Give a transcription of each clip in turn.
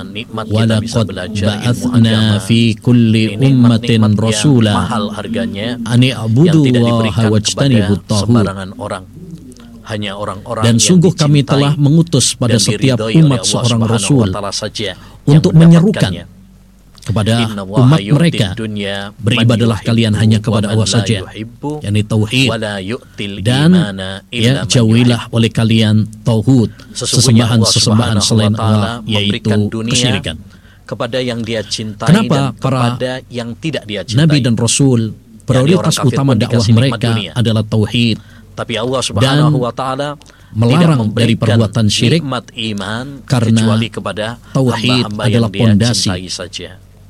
nikmat kita bisa walaqad belajar ilmu ba'athna agama. fi kulli Ini ummatin nikmat-nikmat yang rasula mahal harganya, ani yang tidak a'budullaha diberikan wajtanibut kepada taghut. sembarangan orang. Hanya orang-orang Dan yang sungguh kami dicintai telah mengutus pada dan setiap diridhoi oleh umat Allah seorang Subhanahu wa rasul Ta'ala saja untuk yang menyerukan mendapatkannya. kepada Innallaha umat yu'ti mereka, dunya beribadalah man kalian yuhibbu hanya wa kepada man Allah la saja, yuhibbu yakni tauhid, wa la yu'til dan imana illa man jauhilah yuhibbu. oleh kalian tauhid, Sesungguhnya Allah sesembahan Subhanahu selain wa Ta'ala Allah, yaitu memberikan dunia kesyirikan. kepada yang dia cintai Kenapa dan para kepada yang tidak dia cintai. Nabi dan Rasul prioritas orang kafir utama pun dakwah dikasih nikmat mereka dunia. adalah tauhid, Tapi Allah Subhanahu wa Ta'ala melarang dari perbuatan syirik, nikmat iman karena kecuali kepada tauhid hamba-hamba adalah yang dia pondasi. cintai saja.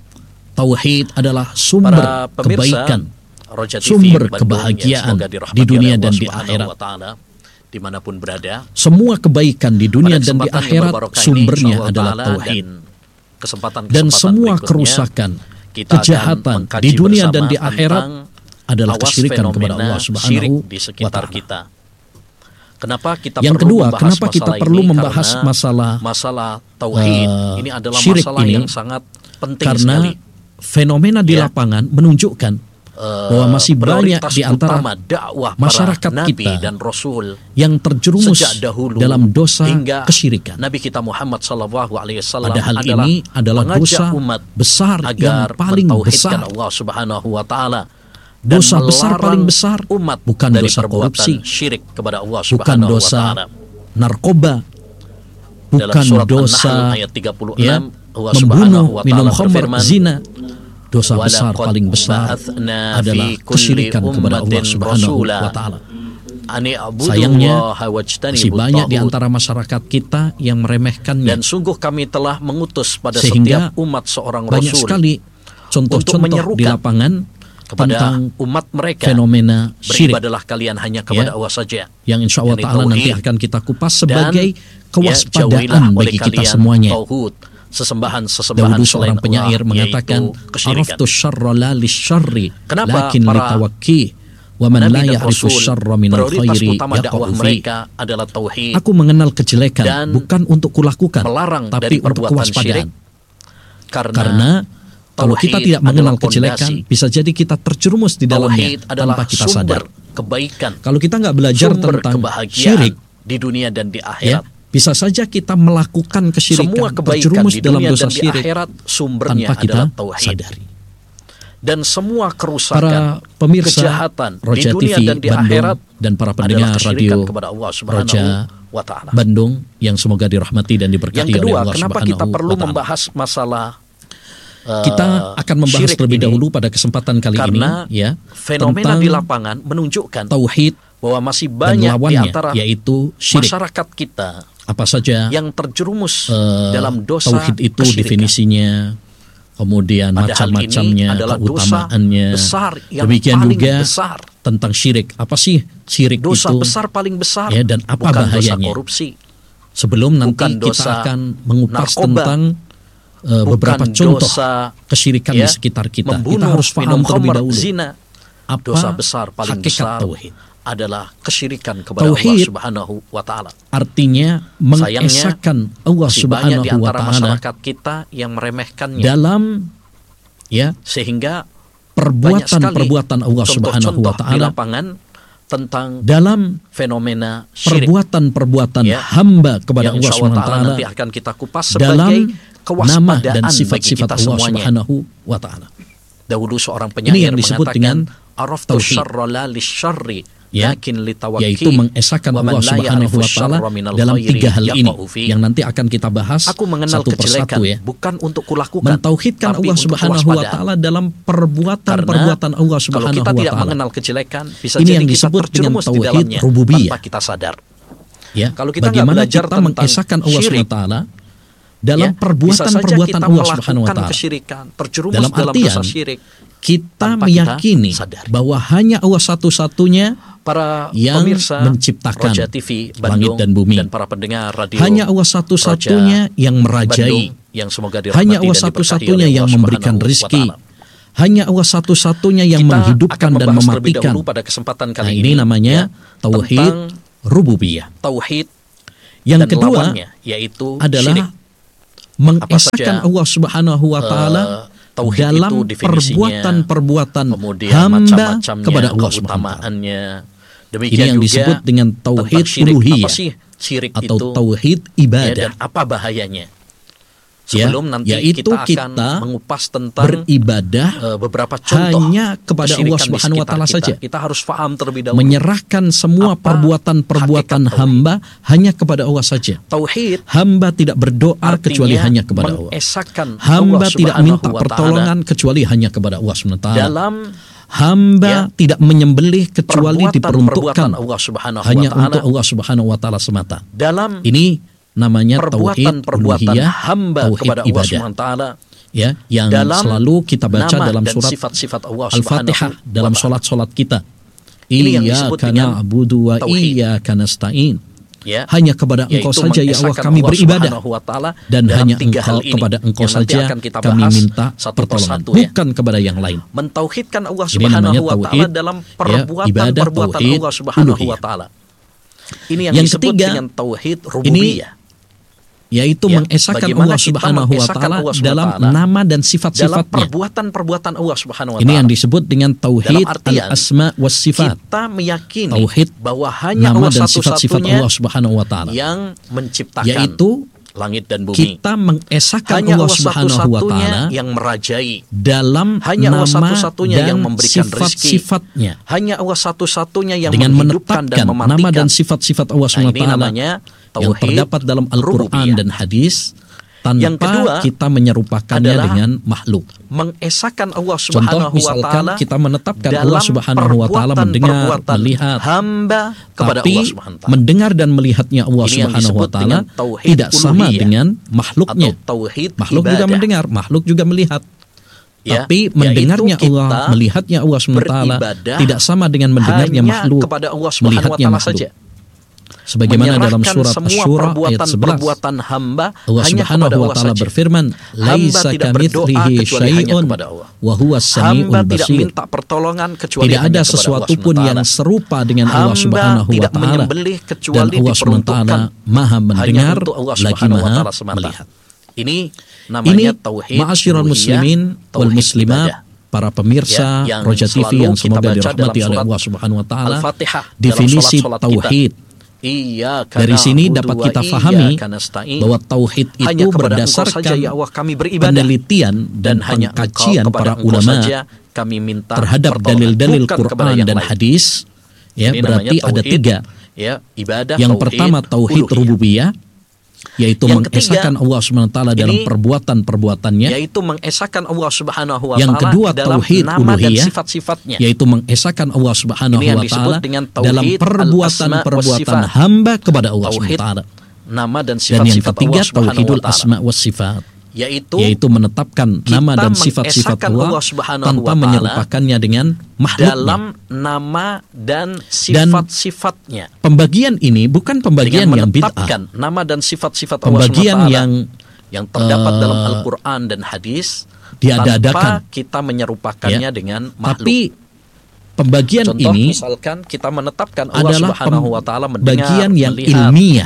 Tauhid adalah sumber Para pemirsa kebaikan, Roja TV sumber Bandung kebahagiaan yang semoga dirahmati di dunia oleh dan Allah di Subhanahu akhirat. wa Ta'ala, dimanapun berada. Semua kebaikan di dunia Pada dan di kesempatan yang akhirat berbarokah ini, sumbernya insyaallah adalah ta'ala, tauhid. Kesempatan Dan semua berikutnya, kerusakan, kita akan kejahatan mengkaji di dunia bersama dan di akhirat tentang adalah awas kesyirikan kepada fenomena Allah syirik Subhanahu di wa sekitar Ta'ala. kita. Kenapa kita Yang perlu kedua, membahas kenapa kita masalah perlu ini? membahas Karena masalah tauhid ini adalah syirik masalah ini, yang sangat penting karena sekali. fenomena di Ya. lapangan menunjukkan bahwa masih banyak Prioritas di antara utama dakwah masyarakat para nabi kita dan rasul yang terjerumus sejak dahulu dalam dosa hingga kesyirikan. Nabi kita Muhammad sallallahu alaihi wasallam Padahal adalah ini adalah mengajak dosa umat besar yang agar paling mentauhidkan besar. Allah Subhanahu wa Ta'ala, dan Dosa besar melarang paling besar umat bukan dari dosa perbuatan korupsi, syirik kepada Allah bukan Subhanahu wa dosa Ta'ala. narkoba, Dalam bukan surat dosa An-Nahl ayat 36 ya, Allah membunuh, Subhanahu wa minum Ta'ala khamr, berfirman, zina. Dosa besar "Walaqad paling besar ba'athna adalah fi kulli kesyirikan kepada Allah ummatin Subhanahu rasula wa Ta'ala. Ani Sayangnya a'budullaha wajtanibut masih banyak di taghut." antara masyarakat kita yang meremehkannya. Dan sungguh kami telah mengutus pada Sehingga setiap umat seorang banyak rasul sekali contoh-contoh menyerukan di lapangan kepada tentang umat mereka, fenomena syirik beribadalah kalian hanya kepada Ya. Allah saja, yang insya Allah yakni Ta'ala nanti tauhid. akan kita kupas Dan sebagai jauhilah kewaspadaan oleh bagi kita kalian semuanya. tauhid, sesembahan-sesembahan Dahulu selain seorang penyair Allah, mengatakan, yaitu kesyirikan. "Araftu syarra la lisyarri, Kenapa lakin para litawakki, wa man Nabi la dan ya'rifu Rasul syarra minal prioritas khairi utama dakwah yaqa'u fi." mereka adalah tauhid, Aku mengenal kejelekan dan bukan untuk kulakukan, melarang tapi dari untuk perbuatan syirik. kewaspadaan. Karena kalau kita tauhid tidak mengenal adalah kejelekan, pondasi. bisa jadi kita terjerumus di dalamnya Tauhid adalah tanpa kita sumber sadar. kebaikan, Kalau kita nggak belajar sumber tentang kebahagiaan syirik, di dunia dan di ya, akhirat. bisa saja kita melakukan kesyirikan, Semua kebaikan terjerumus di dalam dunia dosa dan di syirik akhirat sumbernya tanpa kita adalah tauhid. sadari. Dan semua Para kerusakan, pemirsa kejahatan di Roja dunia TV dan di Bandung akhirat dan para adalah pendengar kesyirikan radio kepada Allah Subhanahu Roja wa Ta'ala. Bandung yang semoga dirahmati dan diberkati Yang oleh kedua, Allah kenapa Subhanahu kita perlu wa Ta'ala. membahas masalah Kita akan membahas syirik terlebih ini? dahulu pada kesempatan kali Karena ini ya fenomena tentang di lapangan menunjukkan tauhid bahwa masih dan banyak di lawannya, antara yaitu syirik. masyarakat kita Apa saja yang terjerumus dalam dosa tauhid itu kesyirikan. definisinya, kemudian Padahal macam-macamnya, ini adalah keutamaannya. dosa besar yang Demikian paling juga besar. tentang syirik. Apa sih syirik Dosa itu? besar paling besar, Ya, dan apa bukan dosa bahayanya? korupsi, Sebelum nanti bukan kita dosa akan mengupas narkoba, tentang beberapa bukan contoh dosa, kesyirikan ya, di sekitar kita. Kita membunuh, harus paham minum terlebih khamr, dahulu zina. apa Dosa besar paling hakikat besar tauhid. adalah kesyirikan kepada Allah Tauhid Subhanahu wa Ta'ala. Artinya Sayangnya, mengesahkan Allah Masih banyak di Subhanahu wa antara Ta'ala masyarakat kita yang meremehkannya, dalam ya sehingga banyak sekali perbuatan-perbuatan Allah Subhanahu wa contoh-contoh di Ta'ala, lapangan tentang dalam fenomena syirik perbuatan-perbuatan ya, hamba kepada yang Allah insya Subhanahu wa Allah Ta'ala nanti akan kita kupas dalam sebagai nama kewaspadaan dan bagi sifat-sifat kita Allah semuanya. Subhanahu wa Ta'ala. Dahulu seorang Ini penyair yang disebut mengatakan, dengan araftu tauhid. syarra la lisyarri, Ya, lakin litawakki, yaitu mengesahkan wa man Allah la Subhanahu ya'rifu wa Ta'ala syarra minal dalam khairi 3 hal ini yaqa'u fi. yang nanti akan kita bahas Aku mengenal satu persatu kejelekan ya. bukan untuk kulakukan, Mentauhidkan tapi Allah untuk Subhanahu wa kewaspadaan. Ta'ala dalam Karena perbuatan Allah kalau Subhanahu kita wa tidak Ta'ala. mengenal kejelekan, bisa Ini jadi yang kita disebut dengan terjerumus di tauhid dalamnya rububiyah. tanpa kita sadar. Ya, Kalau kita nggak bagaimana belajar kita tentang mengesahkan Allah syirik, Subhanahu wa Ta'ala dalam bisa saja perbuatan-perbuatan kita Allah Subhanahu wa melakukan Ta'ala. kesyirikan, terjerumus Dalam dalam artian, dosa syirik. Kita tanpa meyakini kita sadari. bahwa hanya Allah satu-satunya Para yang pemirsa menciptakan Roja TV langit Bandung dan bumi. dan para pendengar radio Hanya Allah satu-satunya yang merajai. Bandung yang semoga dirahmati Hanya Allah dan diberkahi satu-satunya oleh yang Allah memberikan Subhanahu wa rizki. Ta'ala. Hanya Allah satu-satunya yang Kita menghidupkan akan dan membahas terlebih mematikan. dahulu pada kesempatan kali Nah, ini namanya tauhid tentang rububiyah. tauhid Yang dan kedua lawannya, yaitu adalah syirik. mengesahkan saja, Allah Subhanahu wa taala tauhid dalam itu definisinya, perbuatan-perbuatan kemudian hamba macam-macamnya, kepada Allah Subhanahu wa taala. keutamaannya. Ini Demikian yang juga disebut dengan tauhid tentang syirik. uluhiyah Apa sih syirik atau itu? tauhid Ya, ibadah. dan apa bahayanya? Sebelum nanti yaitu kita akan mengupas tentang beribadah beberapa contoh hanya kepada Allah kesyirikan di Subhanahu wa taala sekitar saja. Kita harus paham terlebih dahulu. Menyerahkan semua Apa perbuatan-perbuatan hakikat hamba hanya kepada Allah saja. Tauhid Hamba tidak berdoa artinya kecuali hanya kepada Allah. mengesahkan Hamba Allah tidak Subhanahu minta wa pertolongan kecuali hanya kepada Allah Subhanahu wa taala. dalam Hamba tidak menyembelih kecuali perbuatan diperuntukkan Allah Subhanahu hanya wa taala, untuk Allah Subhanahu wa taala semata. dalam Ini namanya tauhid perbuatan uluhiyah, hamba tauhid kepada Allah ibadah. Subhanahu wa taala, Ya, yang dalam selalu kita baca nama dalam dan surat sifat-sifat Allah Al-Fatihah Subhanahu dalam wa ta'ala. solat-solat kita. Ini yang disebut Iyyaka dengan na'budu wa tauhid. iyyaka nasta'in. Ya, Hanya kepada Engkau yaitu saja ya Allah mengesahkan kami Allah beribadah, Subhanahu wa ta'ala dan dalam hanya tiga hal Engkau ini kepada Engkau yang nanti saja akan kita kami bahas minta satu pertolongan, persatu, ya. bukan kepada yang lain. Mentauhidkan Allah Ini namanya Subhanahu wa ta'ala tauhid, dalam ibadah, perbuatan-perbuatan tauhid, Allah Subhanahu wa uluhiyah. ta'ala. Ini yang Yang disebut ketiga, dengan tauhid rububiyah. Yaitu Ya, mengesahkan bagaimana Allah kita Subhanahu wa mengesahkan taala Allah Subhanahu wa dalam ta'ala nama dan dalam sifat-sifatnya. perbuatan-perbuatan Allah Subhanahu wa ta'ala. Ini yang disebut dengan tauhid Dalam artian, al-asma was sifat. Kita meyakini Tauhid bahwa hanya Nama Allah dan sifat-sifat satu-satunya Allah Subhanahu wa taala. yang menciptakan Yaitu langit dan bumi. kita mengesahkan Hanya Allah Allah Subhanahu wa satu-satunya taala yang merajai. dalam Hanya Allah nama satu-satunya dan yang memberikan rezeki. sifat-sifatnya, Hanya Allah satu-satunya yang dengan menghidupkan dan menetapkan mematikan. nama dan sifat-sifat Allah Nah, Subhanahu wa ini taala namanya yang tauhid terdapat dalam Al-Qur'an rububiyah. dan hadis tanpa Yang kedua kita menyerupakannya adalah dengan makhluk. Mengesahkan Allah Contoh Subhanahu wa misalkan taala kita menetapkan dalam Allah Subhanahu wa taala mendengar, perbuatan-perbuatan melihat, hamba kepada tapi Allah Subhanahu wa taala. mendengar dan melihatnya Allah Ini yang Subhanahu wa disebut taala dengan tauhid tidak sama uluhiyah dengan makhluknya. atau tauhid Makhluk juga ibadah. mendengar, makhluk juga melihat. Ya, Tapi mendengarnya yaitu Allah, kita melihatnya Allah SWT beribadah tidak sama dengan mendengarnya hanya makhluk, kepada Allah Subhanahu wa melihatnya taala makhluk. saja. Sebagaimana dalam Menyerahkan surat semua Asy-Syura ayat 11, perbuatan hamba Allah hanya Subhanahu kepada wa Allah taala saja. berfirman, "Laisa tidak berdoa kamitslihi kecuali hanya syai'un kepada Allah. wa huwas samiul Hamba tidak basir." minta pertolongan kecuali Tidak hanya ada kepada sesuatu Allah pun SWT. yang serupa dengan Allah Hamba Subhanahu wa tidak taala. menyembelih Dan kecuali Allah Subhanahu wa taala diperuntukkan Maha mendengar hanya untuk Allah lagi Subhanahu wa Maha taala semata. melihat. Ini namanya Ini tauhid ma'asyiral uluhiyah, muslimin wal tauhid muslimat, ibadah. para pemirsa Ya, yang Roja TV selalu yang kita semoga baca dirahmati dalam oleh surat Allah Subhanahu wa taala. Al-Fatihah, dalam Definisi sholat-sholat kita. tauhid. Iyyaka Dari sini na'budu dapat wa kita fahami iyyaka nasta'in. bahwa tauhid Hanya itu kepada Engkau saja berdasarkan ya Allah kami beribadah, penelitian dan hanya pengkajian Engkau, kepada para Engkau ulama saja kami minta terhadap pertolongan, dalil-dalil bukan kepada Quran yang dan lain. hadis. Ya, Ini berarti namanya ada tauhid, tiga. ya, ibadah. Yang tauhid, pertama tauhid uluhiyah. rububiyah, yaitu Yang ketiga, mengesahkan Allah Subhanahu wa taala dalam ini perbuatan-perbuatannya. yaitu mengesahkan Allah Subhanahu wa Yang taala kedua dalam tauhid nama dan uluhiyah, sifat-sifatnya. yaitu mengesahkan Allah Subhanahu Ini yang wa disebut taala dengan tauhid dalam al-asma perbuatan-perbuatan was-sifat. hamba kepada Allah Subhanahu Tauhid wa taala. nama dan Dan yang sifat-sifat ketiga Allah Subhanahu tauhidul wa taala. asma was sifat, Yaitu menetapkan nama dan sifat-sifat mengesahkan Allah Allah Subhanahu tanpa wa taala menyerupakannya dengan makhluknya. dalam nama dan sifat-sifatnya. Pembagian ini bukan pembagian Dengan yang bid'ah. menetapkan nama dan sifat-sifat Allah Pembagian SWT yang terdapat dalam Al-Quran dan hadis diada-adakan. tanpa kita menyerupakannya Ya. dengan makhluk. Tapi pembagian Contoh ini misalkan kita menetapkan Allah adalah Subhanahu wa taala mendengar, pembagian yang melihat, ilmiah.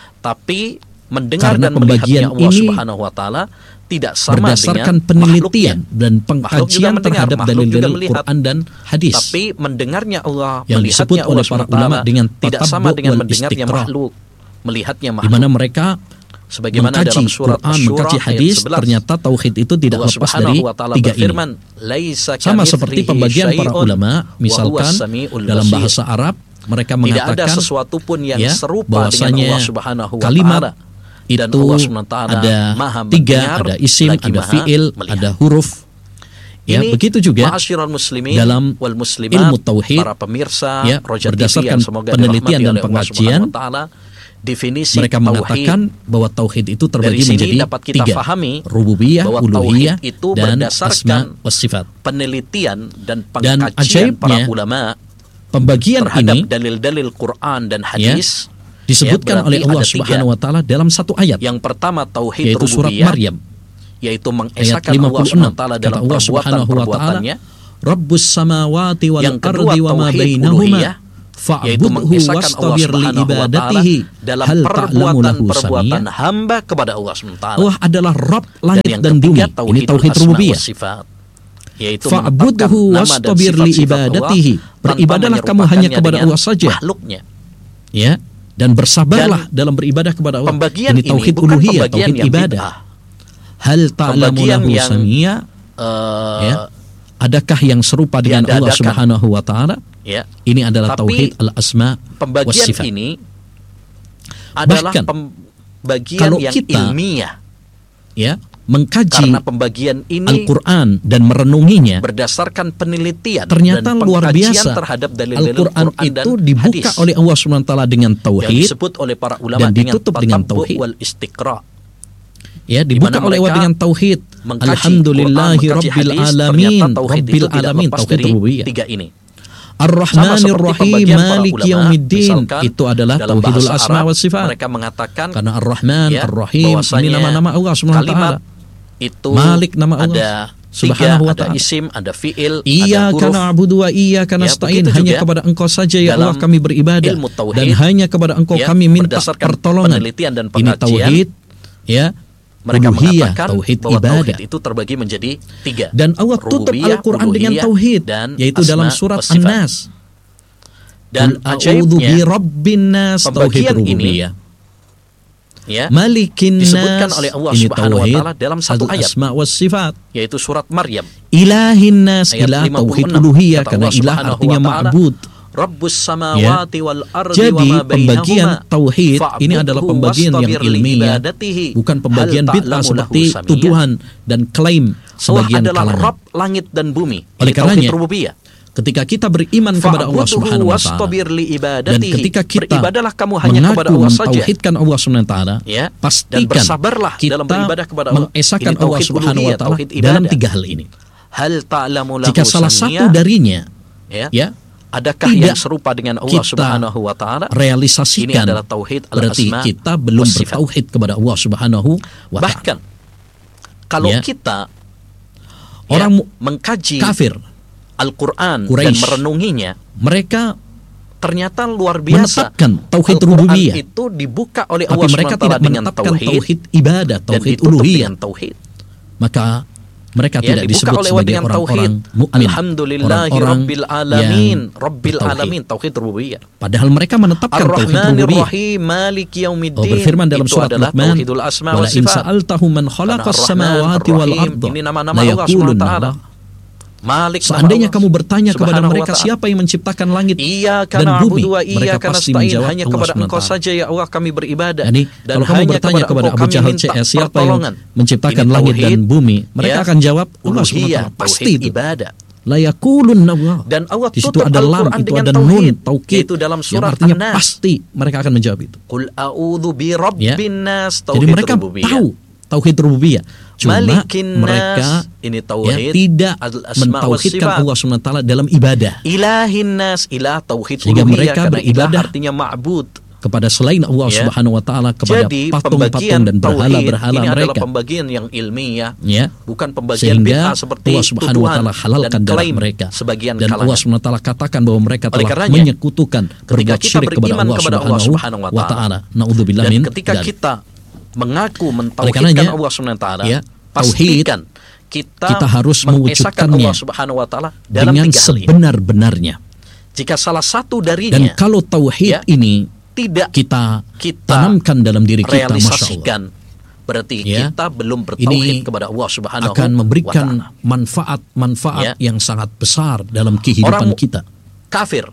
tapi mendengar Karena dan melihatnya pembagian Allah ini Subhanahu wa taala tidak sama Berdasarkan dengan penelitian makhluknya. dan Makhluk juga pengkajian mendengar, terhadap makhluk juga dalil-dalil melihat. Quran dan hadis. Tapi mendengarnya Allah, Yang disebut melihatnya oleh Allah para SWT ulama dengan tidak sama tatabbu' dengan wal mendengarnya istiqra'. makhluk, melihatnya di makhluk. mana mereka Sebagaimana mengkaji dalam surat Quran, Asy-Syura mengkaji ayat hadis, 11. ternyata tauhid itu tidak Allah lepas Subhanahu dari wa taala tiga ini. berfirman, "Laisa Sama seperti kamitslihi pembagian para syai'un ulama, wa huwas misalkan sami'ul dalam basir." bahasa Arab mereka Tidak ada mengatakan sesuatu pun yang ya, serupa dengan bahwasanya Allah Subhanahu wa kalimat taala. Dan itu Allah Subhanahu wa taala ada Maha tiga, mendengar, ada isim, lagi ada Maha fiil, melihat. ada huruf. Ya, Ini begitu juga ma'asyiral muslimin dalam wal muslimat, ilmu tauhid, para pemirsa ya, Roja TV berdasarkan yang semoga penelitian dirahmati dan oleh Allah pengkajian, Subhanahu wa taala, definisi mereka tauhid mengatakan bahwa tauhid itu terbagi dari sini menjadi dapat kita tiga, pahami rububiyah, bahwa uluhiyah, tauhid itu dan berdasarkan asma was sifat. penelitian dan Dan pengkajian para ajaibnya, ulama Pembagian terhadap ini dalil-dalil Quran dan hadis disebutkan berarti oleh Allah ada tiga. Subhanahu wa taala dalam satu ayat, Yang pertama tauhid yaitu surat rububiyah, Maryam yaitu ayat mengesahkan Allah 56. Subhanahu wa taala Kata dalam Allah Subhanahu wa taala, perbuatan-perbuatannya. Rabbus samawati wal Yang kedua ardi wa ma tauhid bainahuma uluhiyah, yaitu fa'budhu mengesahkan Allah wastabir li Subhanahu wa taala ibadatihi dalam hal ta'lamu lahu perbuatan samia. hamba kepada Allah SWT. Allah adalah Rabb Dan langit yang dan bumi. ketiga, Ini tauhid asma rububiyah. wa sifat, yaitu Fa'budhu menetapkan nama dan wastabir li sifat-sifat ibadatihi. Allah Beribadahlah tanpa kamu hanya menyerupakannya kepada dengan Allah saja. makhluknya. Ya, dan bersabarlah dalam beribadah kepada Allah. Pembagian Ini tauhid bukan uluhiyah, pembagian tauhid yang ibadah. bid'ah. Hal ta'lamu Pembagian lahu yang, samia. Ya. Adakah yang serupa dengan Allah diadakan. Subhanahu wa taala? Ya. Ini adalah Tapi tauhid al-asma pembagian was-sifat. ini adalah Bahkan, pembagian kalau yang kita, ilmiah. Ya, mengkaji Karena pembagian ini Al-Qur'an dan merenunginya, berdasarkan penelitian ternyata dan luar pengkajian biasa. terhadap dalil-dalil Al-Qur'an Quran dan itu dibuka hadis oleh Allah Subhanahu wa taala dengan yang tauhid, disebut oleh para ulama dan ditutup dengan tatabbu' tauhid. wal istiqra. ya, dibuka Dimana oleh Allah mereka dengan tauhid. Mengkaji Alhamdulillahi Quran, mengkaji rabbil hadis, alamin, ternyata tauhid rabbil itu tidak alamin, lepas tauhid dari rububiyah. tiga ini. Ar-Rahmanir Sama seperti Rahim, pembagian para Maliki ulama, Yaumiddin, misalkan itu adalah dalam tauhidul bahasa asma Arab, was sifat. mereka mengatakan Karena Ar-Rahman, ya, Ar-Rahim, ini bahwasanya nama-nama Allah Subhanahu wa taala. kalimat itu Malik nama Allah ada Subhanahu wa tiga, ada ta'ala. isim, ada fi'il, ada Iyyaka huruf. na'budu wa iyyaka nasta'in, begitu hanya juga kepada Engkau saja ya Allah dalam kami beribadah, ilmu tauhid, dan hanya kepada Engkau ya, kami minta berdasarkan pertolongan. penelitian dan Ini pengkajian, tauhid, ya, mereka uluhiyah, mengatakan tauhid bahwa ibadah. tauhid itu terbagi menjadi tiga. Dan Allah tutup Rububiyah, Al-Quran dengan uluhiyah, tauhid, dan yaitu asma dalam surat was sifat. An-Nas. Dan Qul a'udzu ajaibnya, birabbin nas, tauhid pembagian ini, rububiyah. ya, Malikin disebutkan nas, oleh Allah ini Subhanahu wa tauhid taala dalam satu ayat, al-asma was sifat. yaitu surat Maryam. Ilahin nas, Ayat ilah 56, tauhid uluhiyah, kata karena Allah ilah Subhanahu artinya wa ta'ala, ma'bud. Rabbus samawati wal ardi Jadi wa ma pembagian bainahuma tauhid ini fa'budhu adalah pembagian yang wastabir li ilmiah, ibadatihi bukan pembagian hal bid'ah ta'lamu seperti lahu samia. tuduhan dan klaim Allah sebagian adalah kalangan. Rabb langit dan bumi. Oleh Ini tauhid karenanya, rububiyah. ketika kita beriman kepada Allah Fa'budhu Subhanahu wa taala, wastabir li dan ibadatihi, ketika kita beribadahlah kamu hanya kepada mengaku Allah saja, mentauhidkan Allah Subhanahu wa taala, ya, dan pastikan bersabarlah kita dalam beribadah kepada Allah. mengesahkan Ini Allah tauhid Subhanahu wa uluhiyah, taala tauhid dalam ibadah. tiga hal ini. Hal ta'lamu lahu Jika salah samia, satu darinya, ya, adakah tidak yang serupa dengan Allah kita Subhanahu wa taala? realisasikan, Ini adalah tauhid berarti al-asma kita belum was sifat. bertauhid kepada Allah Subhanahu wa taala. Bahkan kalau Ya. kita Orang mengkaji kafir, Al-Quran dan Quraisy, merenunginya, mereka ternyata luar biasa. menetapkan tauhid Al-Quran rububiyah, itu dibuka oleh tapi Allah mereka SWT tidak dengan menetapkan tauhid, tauhid ibadah, dan tauhid ditutup uluhiyah. dengan tauhid. Maka mereka Ya, tidak dibuka disebut oleh Allah sebagai dengan orang-orang tauhid. mu'min, Alhamdulillahi orang-orang rabbil alamin, yang rabbil bertauhid. alamin, tauhid rububiyah. Padahal mereka menetapkan tauhid Ar-Rahmanir rububiyah. Rahim, Maliki Yaumiddin. Allah berfirman dalam itu surat adalah Luqman, tauhidul asma "Wala wa in sifat." sa'altahum man khalaqas Karena samawati Ar-Rahman, wal Ar-Rahim, arda ini nama-nama la Allah yaqulunna SWT. Allah." Malik Seandainya nama kamu Allah bertanya kepada Subhanahu wa mereka ta'ala, siapa yang menciptakan langit Iyyaka dan bumi, na'budu wa mereka iyyaka pasti nasta'in, menjawab hanya Allah kepada SWT. Engkau saja ya Allah kami beribadah. Yani, Dan kalau kamu hanya bertanya kepada Engkau Abu kami Jahal minta CS siapa yang pertolongan. menciptakan Ini langit tauhid, dan bumi, mereka ya, akan jawab Allah SWT. uluhiyah, Pasti tauhid itu. ibadah. La yaqulunna Allah. Dan Allah Di situ tutup ada lam, Al-Quran itu dengan ada tauhid, nun, taukid, yaitu dalam yang surat artinya An-Nas. pasti mereka akan menjawab itu. Qul a'udzu bi rabbin nas, Jadi tauhid mereka rububiyah. tahu tauhid rububiyah. Cuma Malikin mereka nas, ini tauhid tidak al-asma was mentauhidkan sifat. Allah SWT dalam ibadah Ilahin nas, ilah tauhid Sehingga uluhiyah, mereka karena beribadah ilah artinya ma'bud. kepada selain Allah Ya. Subhanahu wa taala, kepada Jadi patung-patung pembagian dan tauhid berhala-berhala ini adalah mereka. pembagian yang ilmiah, Ya. bukan pembagian Sehingga bid'ah seperti Allah Subhanahu wa tuduhan taala halalkan dan darah klaim mereka. sebagian Dan Allah kalangan. Subhanahu wa taala katakan bahwa mereka Oleh telah karenanya, menyekutukan ketika berbuat kita syirik kepada beriman Allah kepada Allah Subhanahu Subhanahu wa taala. Naudzubillah Dan min ketika dzalik. kita mengaku Oleh mentauhidkan karenanya, Allah Subhanahu wa taala, ya, pastikan kita harus mengesahkan mewujudkannya Allah Subhanahu wa taala dalam dengan tiga hal ini. sebenar-benarnya. Jika salah satu Dan darinya kalau tauhid ya, ini tidak kita kita tanamkan dalam diri kita, Masya Allah, realisasikan, berarti Ya. kita belum bertauhid Ini kepada Allah Subhanahu akan wa memberikan taala. manfaat-manfaat Ya. yang sangat besar dalam kehidupan Orang kita. Kafir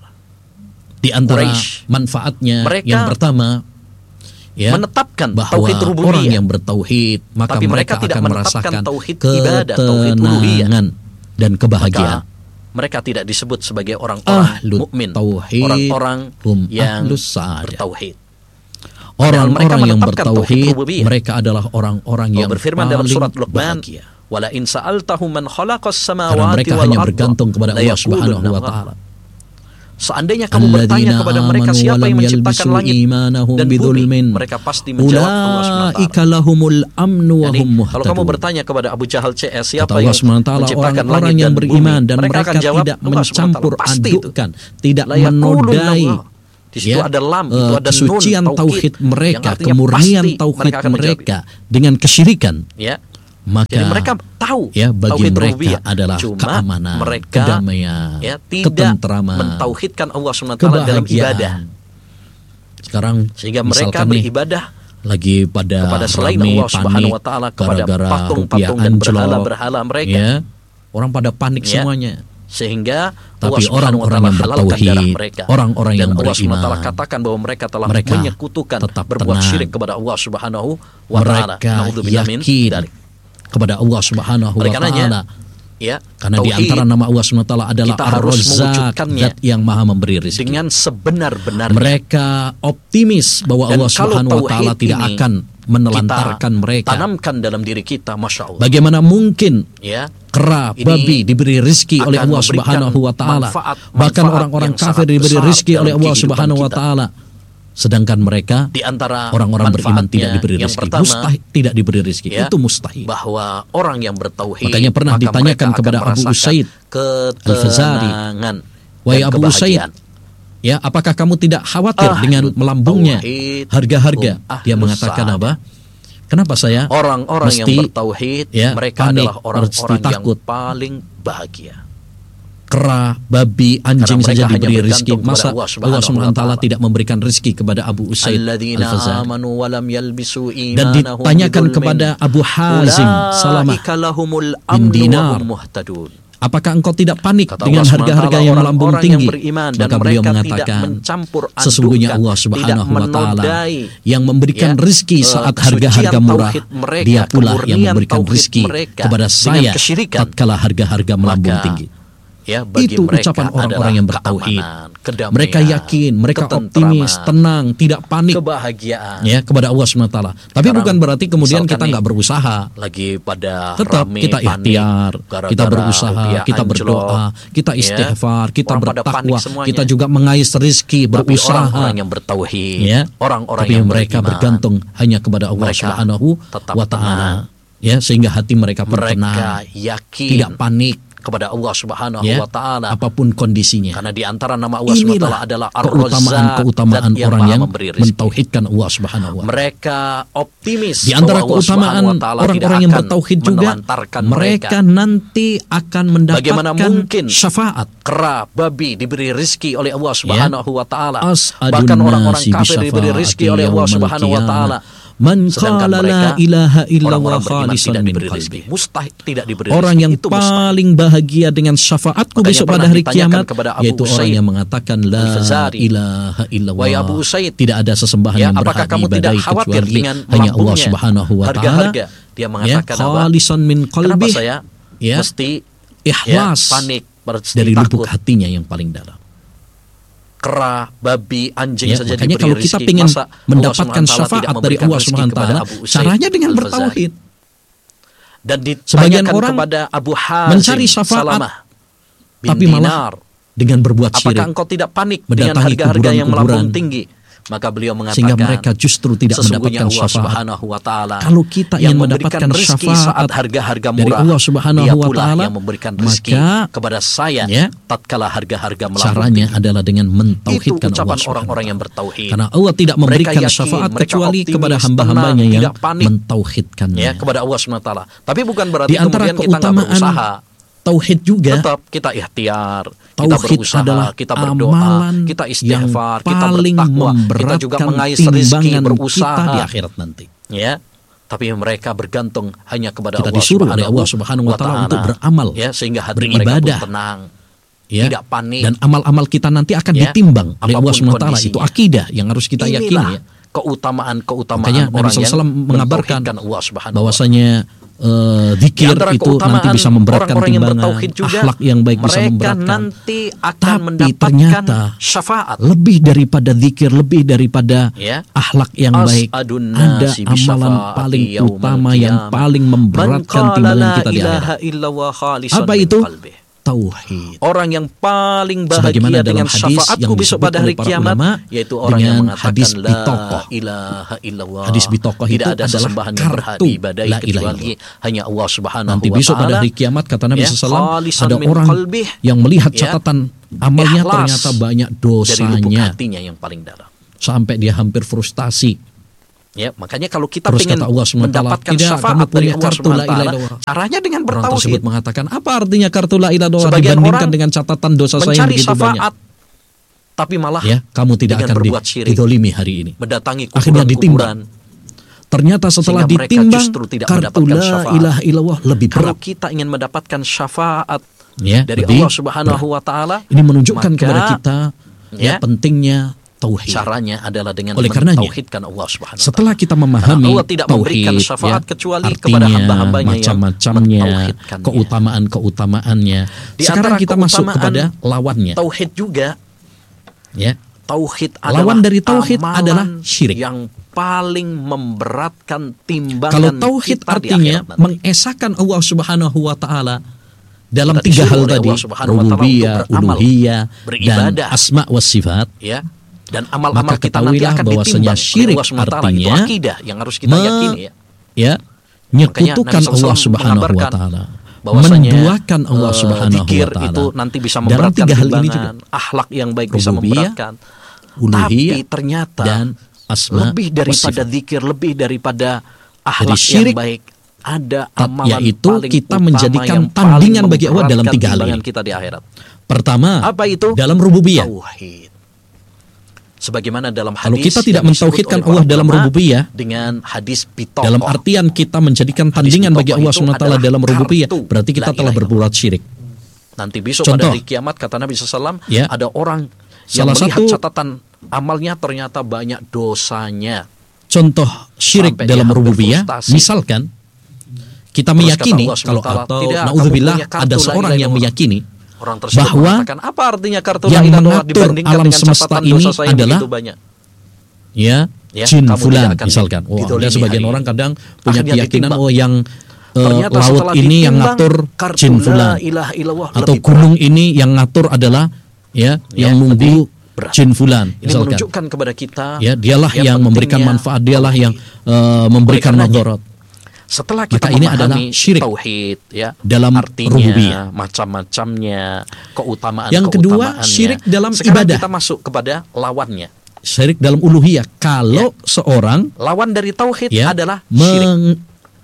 Di antara Quraisy, manfaatnya mereka yang pertama, ya, menetapkan bahwa tauhid orang rububiyah, yang bertauhid maka tapi mereka mereka tidak akan menetapkan merasakan tauhid ibadah, tauhid uluhiyah. ketenangan dan kebahagiaan. maka mereka tidak disebut sebagai orang-orang Ahlut mukmin, tauhid orang-orang hum yang ahlus sa'adah. bertauhid. Padahal mereka Orang-orang yang menetapkan tauhid bertauhid, rububiyah. mereka adalah orang-orang Allah yang berfirman dalam paling surat Luqman, bahagia. "Wala in sa'altahum man khalaqas Karena samawati mereka wal hanya arda bergantung kepada la Allah yaqulunna Subhanahu wa Allah." taala. Seandainya kamu bertanya kepada mereka siapa yang menciptakan langit dan bumi, mereka pasti menjawab Allah SWT. Jadi, kalau kamu bertanya kepada Abu Jahal CS siapa yang menciptakan langit dan bumi, dan mereka akan jawab tidak Allah SWT. mencampur Pasti adukkan, tidak menodai di situ ada lam, itu ada kesucian nun, tauhid mereka, yang artinya kemurnian pasti tauhid mereka akan mereka dengan kesyirikan. Ya. Maka Jadi mereka tahu ya bagi tauhid mereka rububiyah, adalah cuma keamanan, mereka kedamaian, ya tidak ketentraman, mentauhidkan Allah SWT dalam ibadah. Sekarang Sehingga misalkan mereka nih, beribadah lagi pada kepada selain rame Allah Subhanahu wa taala, kepada gara-gara patung-patung rupiah dan anjlok, berhala-berhala mereka. ya, orang pada panik Ya. semuanya. Sehingga Tapi Allah Subhanahu wa orang-orang taala yang halalkan bertauhid, darah mereka. orang-orang yang Dan Allah Subhanahu wa taala beriman, katakan bahwa mereka telah mereka menyekutukan, tetap berbuat tenang. syirik kepada Allah Subhanahu wa taala. Mereka Naudzubillah min yakin dzalik. kepada Allah Subhanahu wa Oleh karenanya, taala. ya, Karena di tauhid antara nama Allah Subhanahu wa taala adalah kita harus Ar-Razzaq, mewujudkannya Zat yang Maha memberi rezeki. dengan sebenar-benarnya. Mereka optimis bahwa Dan Allah kalau Subhanahu wa taala tauhid tidak ini akan menelantarkan kita mereka. tanamkan dalam diri kita, Masya Allah. Bagaimana mungkin Ya, kera, ini babi diberi rezeki oleh akan Allah memberikan Subhanahu wa taala. manfaat Bahkan orang-orang yang kafir sangat diberi besar rezeki oleh dalam Allah kehidupan Subhanahu wa kita. taala. Sedangkan mereka di antara orang-orang beriman tidak diberi yang rezeki. pertama, Mustahil tidak diberi rezeki. ya, Itu mustahil. bahwa orang yang bertauhid, Makanya pernah maka ditanyakan mereka akan kepada Abu merasakan Usaid Al-Fazari, ketenangan "Wahai dan Abu Usaid, kebahagiaan. ya, apakah kamu tidak khawatir dengan melambungnya tauhid harga-harga?" hum Dia ahlus mengatakan sa'adah. apa? Kenapa saya Orang-orang yang mesti, bertauhid, ya, mereka panik, adalah orang-orang mesti takut? yang paling bahagia. Kera, babi, anjing Karena saja mereka diberi hanya rezeki. bergantung Masa kepada Allah Allah Subhanahu SWT wa ta'ala tidak memberikan rezeki kepada Abu Usaid Alladzina Al-Fazari? amanu wa lam yalbisu Dan imanahum ditanyakan bidzulmin. kepada Abu Hazim Salamah Ulaika lahumul bin amnu wa Dinar, hum muhtadun. apakah engkau tidak panik Kata dengan Allah harga-harga SWT, yang melambung orang-orang tinggi? yang beriman dan Maka beliau mereka mengatakan, tidak mencampur adukkan, sesungguhnya Allah tidak Subhanahu wa taala menodai, yang memberikan ya, rezeki saat kesucian harga-harga murah. tauhid mereka, Dia pula yang kemurnian memberikan tauhid rezeki mereka kepada dengan saya kesyirikan. tatkala harga-harga melambung Maka, tinggi. ya, bagi Itu mereka ucapan orang-orang adalah yang bertauhid. keamanan, kedamaian, Mereka yakin, mereka ketentraman, optimis, tenang, tidak panik, kebahagiaan. ya, kepada Allah SWT. Tapi Sekarang, bukan berarti kemudian misalkan kita nih, nggak berusaha. lagi pada Tetap rame, kita panik, ikhtiar, gara-gara kita berusaha, rupiah kita anjlok, berdoa, kita ya. istighfar, kita Orang pada panik bertakwa, semuanya. kita juga mengais rezeki, Tapi berusaha. orang-orang yang bertauhid, Ya. orang-orang Tapi yang mereka beriman, bergantung hanya kepada Allah mereka Subhanahu tetap wa taala. tenang. Ya, sehingga hati mereka pun mereka tenang, yakin tidak panik, kepada Allah Subhanahu ya, wa taala. apapun kondisinya. Karena di antara nama Allah Subhanahu wa taala adalah keutamaan Zat yang orang Maha yang memberi rezeki. mentauhidkan Allah Subhanahu wa taala. Mereka optimis Di antara bahwa Allah keutamaan Subhanahu wa taala orang-orang tidak yang akan bertauhid juga, menelantarkan mereka nanti akan Bagaimana mendapatkan mungkin syafaat. kera, babi diberi rezeki oleh Allah Subhanahu wa taala. As'adun Bahkan orang-orang nasi kafir diberi rezeki oleh Allah bisyafa'ati Subhanahu wa taala. Man Sedangkan qala mereka, la ilaha illallah orang-orang beriman khalisan tidak min diberi qalbi. rezeki. Mustahil tidak diberi Orang rezeki. yang Itu mustahil. paling bahagia dengan syafaatku Makanya besok pada pernah hari ditanyakan kiamat, kepada Abu yaitu orang Usaid yang mengatakan la Al-Fazari, ilaha illallah. "Wahai Abu Usaid, tidak ada sesembahan ya, yang apakah berhak kamu tidak diibadahi khawatir kecuali dengan hanya Allah melambungnya Subhanahu wa taala?" harga-harga? Dia Ya, mengatakan apa? khalisan min Kenapa qalbi, saya ya, mesti ikhlas panik, mesti dari lubuk takut? hatinya yang paling dalam. Kera, babi, anjing Ya, saja makanya diberi kalau rezeki. kita ingin Masa Allah mendapatkan SWT tidak syafaat dari memberikan Allah rezeki Subhanahu wa kepada taala, Abu Usaid caranya dengan Al-Fazari? bertauhid. Dan Sebagian ditanyakan orang kepada Abu Hazim mencari syafaat, Salamah bin tapi malah Dinar, dengan berbuat apakah syirik, engkau tidak panik dengan mendatangi harga-harga yang melambung kuburan-kuburan, tinggi? Maka beliau sehingga mengatakan, mereka justru tidak sesungguhnya mendapatkan Allah syafaat. Subhanahu wa taala Kalau kita yang ingin memberikan mendapatkan rezeki syafaat saat harga-harga dari murah, Allah Subhanahu Dia wa pula taala, yang memberikan rezeki maka kepada saya, ya, tatkala harga-harga melambung caranya tinggi. adalah dengan Itu mentauhidkan ucapan Allah Subhanahu orang-orang wa yang taala. bertauhid. Karena Allah tidak Mereka memberikan yakin, syafaat mereka kecuali optimis, kepada tenang, hamba-hambanya yang tidak panik, mentauhidkannya. ya, kepada Allah Subhanahu wa taala. Tapi bukan berarti Di antara kemudian kita nggak keutamaan berusaha. tauhid juga, Tetap kita ikhtiar, kita tauhid berusaha, adalah kita berdoa, amalan kita yang istighfar, kita paling bertakwa, kita juga memberatkan mengais rezeki, timbangan berusaha kita di akhirat nanti. Ya, tapi mereka bergantung hanya kepada Kita Allah disuruh oleh Allah Subhanahu wa taala untuk beramal, ya, sehingga hati beribadah, mereka pun tenang, ya, tidak panik. dan amal-amal kita nanti akan Ya, ditimbang oleh Allah apapun Subhanahu wa taala. kondisinya. Itu akidah yang harus kita yakini, ya. Keutamaan-keutamaan Makanya Nabi orang yang SAW mengabarkan mentauhidkan Allah Subhanahu wa taala. bahwasanya zikir Di antara itu nanti keutamaan bisa memberatkan orang-orang yang timbangan, bertauhid juga, akhlak yang baik bisa mereka memberatkan. nanti akan Tapi mendapatkan ternyata syafaat. lebih daripada zikir, lebih daripada Ya. akhlak yang baik, As'adun ada nasi amalan bisyafa'ati paling yaumal utama yang qiyamah. paling memberatkan Man qala timbangan la kita di ilaha akhirat. illallah khalisan Apa min itu? qalbih. tauhid. Orang yang paling bahagia dengan syafaatku besok pada hari kiamat, yaitu orang yang mengatakan la ilaha illallah. Hadis bitokoh itu tidak ada adalah sesembahan yang berhak diibadahi kecuali hanya Allah Subhanahu Nanti wa besok ta'ala. pada hari kiamat kata Nabi SAW, ada min orang qalbih, yang melihat catatan amalnya ikhlas ternyata banyak dari lubuk dosanya, hatinya yang paling dalam. sampai dia hampir frustasi. Ya, makanya kalau kita Terus ingin kata Allah SWT, mendapatkan tidak, syafaat kamu dari punya Allah kartu la ilaha SWT, illallah. caranya dengan Orang tersebut bertauhid. mengatakan, apa artinya kartu la ilaha illallah Sebagian dibandingkan orang dengan catatan dosa saya yang mencari begitu banyak? syafaat, tapi malah Ya, kamu tidak dengan akan berbuat syirik, didolimi hari ini. mendatangi Akhirnya kuburan-kuburan. ditimbang. Ternyata setelah Sehingga mereka ditimbang, justru tidak kartu mendapatkan la syafaat. ilaha illallah lebih Kalau berat. kita ingin mendapatkan syafaat Ya, dari lebih Allah Subhanahu wa ta'ala, Ini menunjukkan maka, kepada kita ya, pentingnya tauhid. caranya adalah dengan Oleh karenanya, mentauhidkan Allah Subhanahu wa ta'ala. Setelah kita memahami Allah tidak memberikan tauhid, syafaat kecuali artinya, kepada hamba-hambanya yang macam-macamnya, mentauhidkannya. keutamaan-keutamannya. Di Sekarang antara kita masuk keutamaan kepada lawannya. Tauhid juga, Ya, tauhid adalah lawan dari tauhid amalan adalah syirik. yang paling memberatkan timbangan. Kalau tauhid kita di artinya akhirat nanti. mengesahkan Allah Subhanahu wa taala dalam Kita tiga disuruh hal oleh tadi, Allah Subhanahu wa ta'ala rububiyah, untuk beramal, uluhiyah, dan beribadah. asma wa sifat. Ya, dan amal-amal Maka kita nanti ketahuilah akan bahwasanya ditimbang oleh syirik Allah SWT. Itu artinya akidah yang harus kita yakini ya. Ya, menyekutukan Nabi SAW Allah Subhanahu wa mengabarkan taala, bahwasanya menduakan Allah Subhanahu zikir wa taala. itu nanti bisa Dalam memberatkan tiga hal ini juga, timbangan, akhlak yang baik bisa rububiyah, memberatkan. uluhiyah, Tapi ternyata dan asma lebih wa daripada sifat. zikir, lebih daripada Jadi akhlak syirik, yang baik, ada amalan yaitu paling kita utama menjadikan yang tandingan paling bagi Allah dalam memberatkan tiga hal timbangan ini. kita di akhirat. Pertama, Apa itu? dalam rububiyah. Tauhid. Sebagaimana dalam Kalau hadis kita tidak yang disebut mentauhidkan oleh Allah para dalam ulama rububiyah, dengan hadis bitokoh. dalam artian kita menjadikan tandingan bagi Allah SWT dalam rububiyah, berarti kita telah berbuat syirik. Nanti besok Contoh, pada hari kiamat kata Nabi SAW, ya, ada orang yang salah melihat satu catatan amalnya ternyata banyak dosanya. Contoh syirik Sampai dalam dia hampir rububiyah, frustasi. misalkan kita Terus meyakini kata Allah kalau SWT, atau tidak, naudzubillah kamu punya kartu ada la seorang ilaha yang illallah. meyakini Orang tersebut bahwa mengatakan, apa artinya kartu la yang ilaha illallah mengatur dibandingkan alam dengan semesta catatan ini dosa saya yang adalah begitu banyak. ya, Ya, jin kamu fulan tidak akan misalkan. Wah, didolimi ada sebagian hari orang ini. kadang punya Akhirnya keyakinan ditimbang. yang Ternyata laut setelah ini yang ditimbang, ngatur kartu jin la fulan, ilaha illallah atau lebih gunung ini yang ngatur adalah yang nunggu lebih berat. jin fulan Ini misalkan. menunjukkan kepada kita, Ya, dialah yang memberikan pentingnya manfaat, dialah yang memberikan Oleh karenanya, madarat. setelah kita Maka ini memahami adalah syirik tauhid, ya, dalam artinya, rububiyah. macam-macamnya, keutamaan. Yang kedua, syirik dalam Sekarang ibadah. kita masuk kepada lawannya. Syirik dalam uluhiyah. Kalau seorang Lawan dari tauhid ya, adalah syirik.